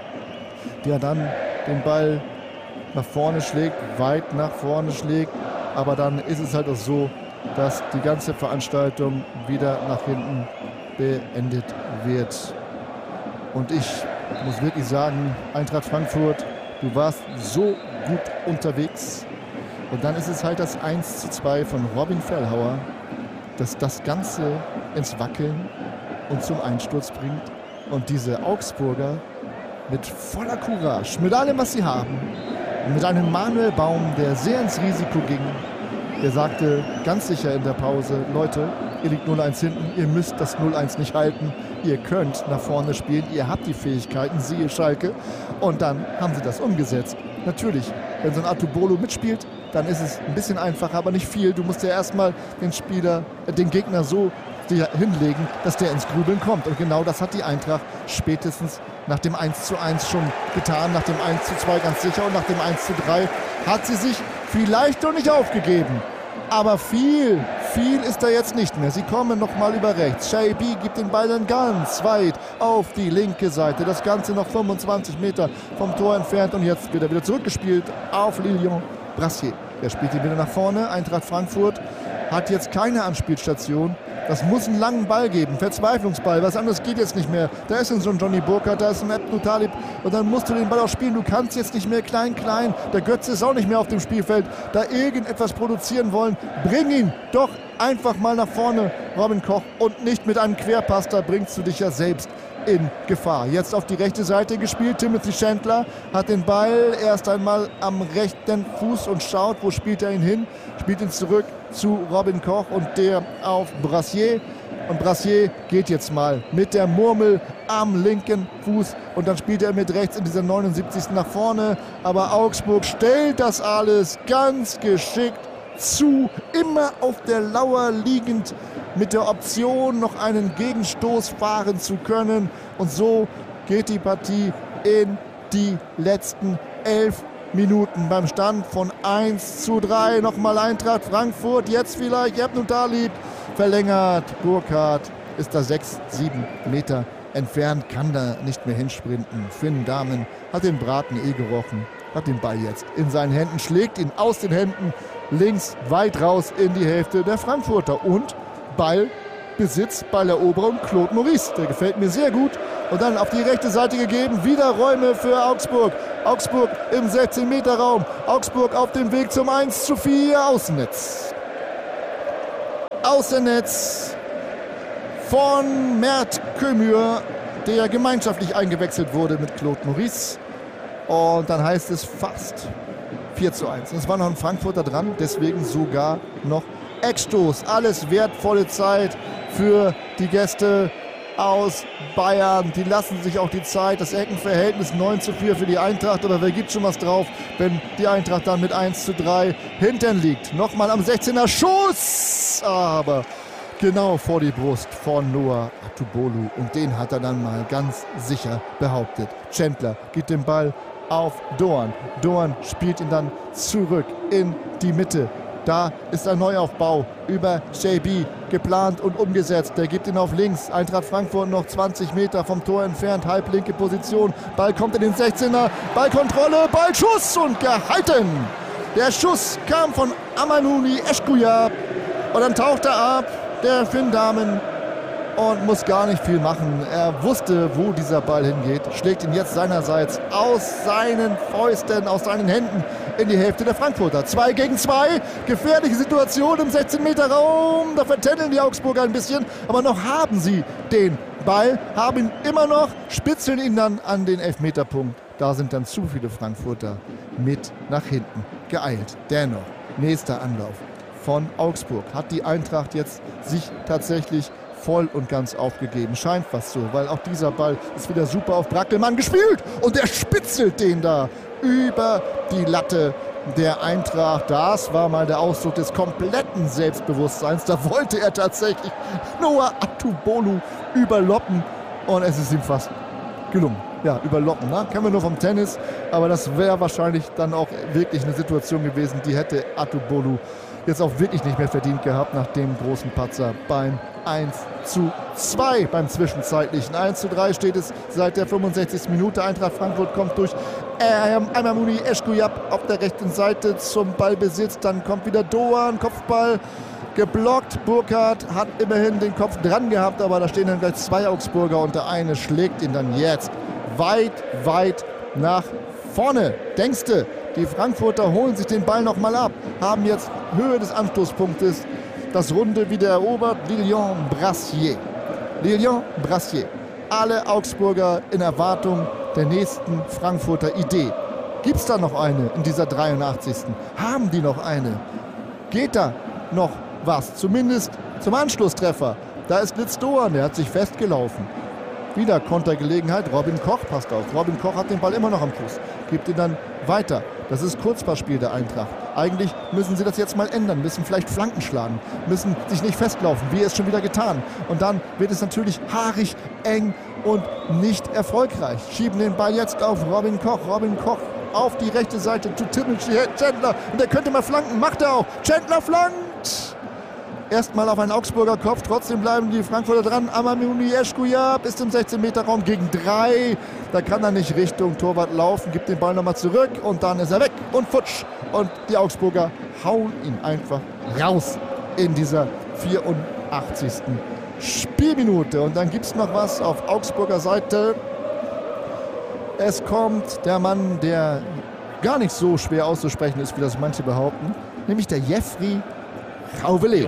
der dann den Ball nach vorne schlägt, weit nach vorne schlägt. Aber dann ist es halt auch so, dass die ganze Veranstaltung wieder nach hinten beendet wird. Und ich muss wirklich sagen, Eintracht Frankfurt, du warst so gut unterwegs. Und dann ist es halt das eins zu zwei von Robin Fellhauer, das das Ganze ins Wackeln und zum Einsturz bringt. Und diese Augsburger mit voller Courage, mit allem, was sie haben, mit einem Manuel Baum, der sehr ins Risiko ging. Er sagte ganz sicher in der Pause, Leute, ihr liegt null eins hinten, ihr müsst das null eins nicht halten, ihr könnt nach vorne spielen, ihr habt die Fähigkeiten, siehe Schalke. Und dann haben sie das umgesetzt. Natürlich, wenn so ein Atubolo mitspielt, dann ist es ein bisschen einfacher, aber nicht viel. Du musst ja erstmal den Spieler, äh, den Gegner so hinlegen, dass der ins Grübeln kommt. Und genau das hat die Eintracht spätestens nach dem eins zu eins schon getan, nach dem eins zu zwei ganz sicher und nach dem eins zu drei hat sie sich vielleicht noch nicht aufgegeben. Aber viel, viel ist da jetzt nicht mehr. Sie kommen nochmal über rechts. Shaibi gibt den Ball dann ganz weit auf die linke Seite. Das Ganze noch fünfundzwanzig Meter vom Tor entfernt. Und jetzt wird er wieder zurückgespielt auf Lilian Brassier. Der spielt ihn wieder nach vorne. Eintracht Frankfurt hat jetzt keine Anspielstation. Das muss einen langen Ball geben, Verzweiflungsball, was anderes geht jetzt nicht mehr. Da ist so ein Johnny Burkhardt, da ist ein Abdul Talib und dann musst du den Ball auch spielen. Du kannst jetzt nicht mehr klein, klein. Der Götze ist auch nicht mehr auf dem Spielfeld. Da irgendetwas produzieren wollen, bring ihn doch einfach mal nach vorne, Robin Koch, und nicht mit einem Querpass, da bringst du dich ja selbst in Gefahr. Jetzt auf die rechte Seite gespielt, Timothy Chandler hat den Ball erst einmal am rechten Fuß und schaut, wo spielt er ihn hin, spielt ihn zurück zu Robin Koch und der auf Brassier. Und Brassier geht jetzt mal mit der Murmel am linken Fuß und dann spielt er mit rechts in dieser neunundsiebzigsten nach vorne. Aber Augsburg stellt das alles ganz geschickt zu, immer auf der Lauer liegend, mit der Option, noch einen Gegenstoß fahren zu können. Und so geht die Partie in die letzten elf Minuten beim Stand von eins zu drei. Nochmal Eintracht Frankfurt, jetzt vielleicht Ebn Talib verlängert. Burkhardt ist da sechs, sieben Meter entfernt, kann da nicht mehr hinsprinten. Finn Dahmen hat den Braten eh gerochen, hat den Ball jetzt in seinen Händen, schlägt ihn aus den Händen links weit raus in die Hälfte der Frankfurter. Und Ballbesitz, Balleroberung Claude Maurice, der gefällt mir sehr gut. Und dann auf die rechte Seite gegeben, wieder Räume für Augsburg. Augsburg im sechzehn Meter Raum. Augsburg auf dem Weg zum eins zu vier. Außennetz. Außennetz von Mert Kömür, der gemeinschaftlich eingewechselt wurde mit Claude Maurice. Und dann heißt es fast vier zu eins. Und es war noch ein Frankfurter dran, deswegen sogar noch Eckstoß. Alles wertvolle Zeit für die Gäste aus Bayern. Die lassen sich auch die Zeit. Das Eckenverhältnis neun zu vier für die Eintracht. Aber wer gibt schon was drauf, wenn die Eintracht dann mit eins zu drei hinten liegt? Nochmal am sechzehner Schuss. Aber genau vor die Brust von Noah Atubolu. Und den hat er dann mal ganz sicher behauptet. Chandler gibt den Ball auf Doan. Doan spielt ihn dann zurück in die Mitte. Da ist ein Neuaufbau über J B geplant und umgesetzt. Der gibt ihn auf links. Eintracht Frankfurt noch zwanzig Meter vom Tor entfernt. Halblinke Position. Ball kommt in den sechzehner. Ballkontrolle, Ballschuss und gehalten. Der Schuss kam von Amanouni Eschkuyab. Und dann taucht er ab, der Finn Dahmen, und muss gar nicht viel machen. Er wusste, wo dieser Ball hingeht. Schlägt ihn jetzt seinerseits aus seinen Fäusten, aus seinen Händen in die Hälfte der Frankfurter. Zwei gegen zwei. Gefährliche Situation im sechzehn Meter Raum. Da vertändeln die Augsburger ein bisschen. Aber noch haben sie den Ball. Haben ihn immer noch. Spitzeln ihn dann an den Elfmeterpunkt. Da sind dann zu viele Frankfurter mit nach hinten geeilt. Dennoch, nächster Anlauf von Augsburg. Hat die Eintracht jetzt sich tatsächlich voll und ganz aufgegeben. Scheint fast so, weil auch dieser Ball ist wieder super auf Brackelmann gespielt. Und er spitzelt den da über die Latte der Eintracht. Das war mal der Ausdruck des kompletten Selbstbewusstseins. Da wollte er tatsächlich Noah Atubolu überloppen. Und es ist ihm fast gelungen. Ja, überloppen, ne? Kennen wir nur vom Tennis. Aber das wäre wahrscheinlich dann auch wirklich eine Situation gewesen, die hätte Atubolu jetzt auch wirklich nicht mehr verdient gehabt nach dem großen Patzer beim eins zu zwei beim zwischenzeitlichen. eins zu drei steht es seit der fünfundsechzigsten Minute. Eintracht Frankfurt kommt durch Amanouni Eschkuyab auf der rechten Seite zum Ballbesitz. Dann kommt wieder Doan, Kopfball geblockt. Burkhardt hat immerhin den Kopf dran gehabt, aber da stehen dann gleich zwei Augsburger und der eine schlägt ihn dann jetzt weit, weit nach vorne. Denkste, die Frankfurter holen sich den Ball nochmal ab, haben jetzt Höhe des Anstoßpunktes das Runde wieder erobert. Lilian Brassier. Lilian Brassier. Alle Augsburger in Erwartung der nächsten Frankfurter Idee. Gibt es da noch eine in dieser dreiundachtzigsten? Haben die noch eine? Geht da noch was? Zumindest zum Anschlusstreffer. Da ist Litz Doan, der hat sich festgelaufen. Wieder Kontergelegenheit. Robin Koch passt auf. Robin Koch hat den Ball immer noch am Fuß. Gibt ihn dann weiter. Das ist Kurzpassspiel der Eintracht. Eigentlich müssen sie das jetzt mal ändern, müssen vielleicht Flanken schlagen, müssen sich nicht festlaufen, wie es schon wieder getan. Und dann wird es natürlich haarig, eng und nicht erfolgreich. Schieben den Ball jetzt auf Robin Koch. Robin Koch auf die rechte Seite zu Timothy Chandler. Und der könnte mal flanken, macht er auch. Chandler flankt. Erstmal auf einen Augsburger Kopf, trotzdem bleiben die Frankfurter dran. Amanouni Eschkuyab ist im sechzehn Meter Raum gegen drei. Da kann er nicht Richtung Torwart laufen, gibt den Ball nochmal zurück und dann ist er weg und futsch. Und die Augsburger hauen ihn einfach raus in dieser vierundachtzigsten Spielminute. Und dann gibt es noch was auf Augsburger Seite. Es kommt der Mann, der gar nicht so schwer auszusprechen ist, wie das manche behaupten, nämlich der Jeffrey Chauvelé.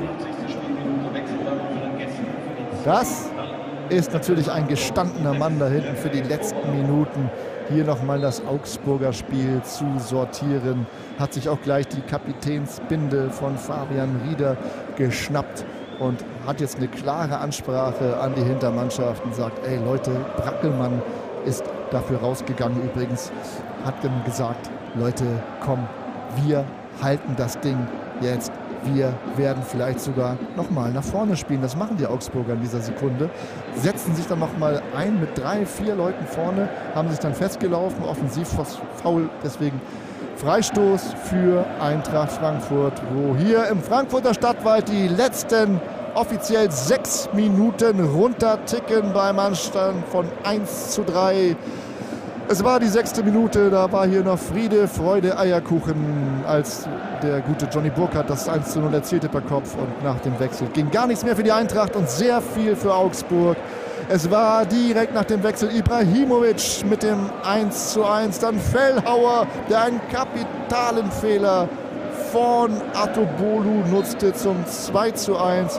Das ist natürlich ein gestandener Mann da hinten für die letzten Minuten. Hier nochmal das Augsburger Spiel zu sortieren. Hat sich auch gleich die Kapitänsbinde von Fabian Rieder geschnappt und hat jetzt eine klare Ansprache an die Hintermannschaft und sagt, ey Leute, Brackelmann ist dafür rausgegangen übrigens, hat dann gesagt, Leute, komm, wir halten das Ding jetzt. Wir werden vielleicht sogar nochmal nach vorne spielen. Das machen die Augsburger in dieser Sekunde. Setzen sich dann nochmal ein mit drei, vier Leuten vorne, haben sich dann festgelaufen, offensiv faul, deswegen Freistoß für Eintracht Frankfurt, wo hier im Frankfurter Stadtwald die letzten offiziell sechs Minuten runterticken beim Anstand von eins zu drei. Es war die sechste Minute, da war hier noch Friede, Freude, Eierkuchen, als der gute Johnny Burkhardt das eins zu null erzielte per Kopf, und nach dem Wechsel ging gar nichts mehr für die Eintracht und sehr viel für Augsburg. Es war direkt nach dem Wechsel Ibrahimovic mit dem eins zu eins, dann Fellhauer, der einen kapitalen Fehler von Atobolu nutzte zum zwei zu eins.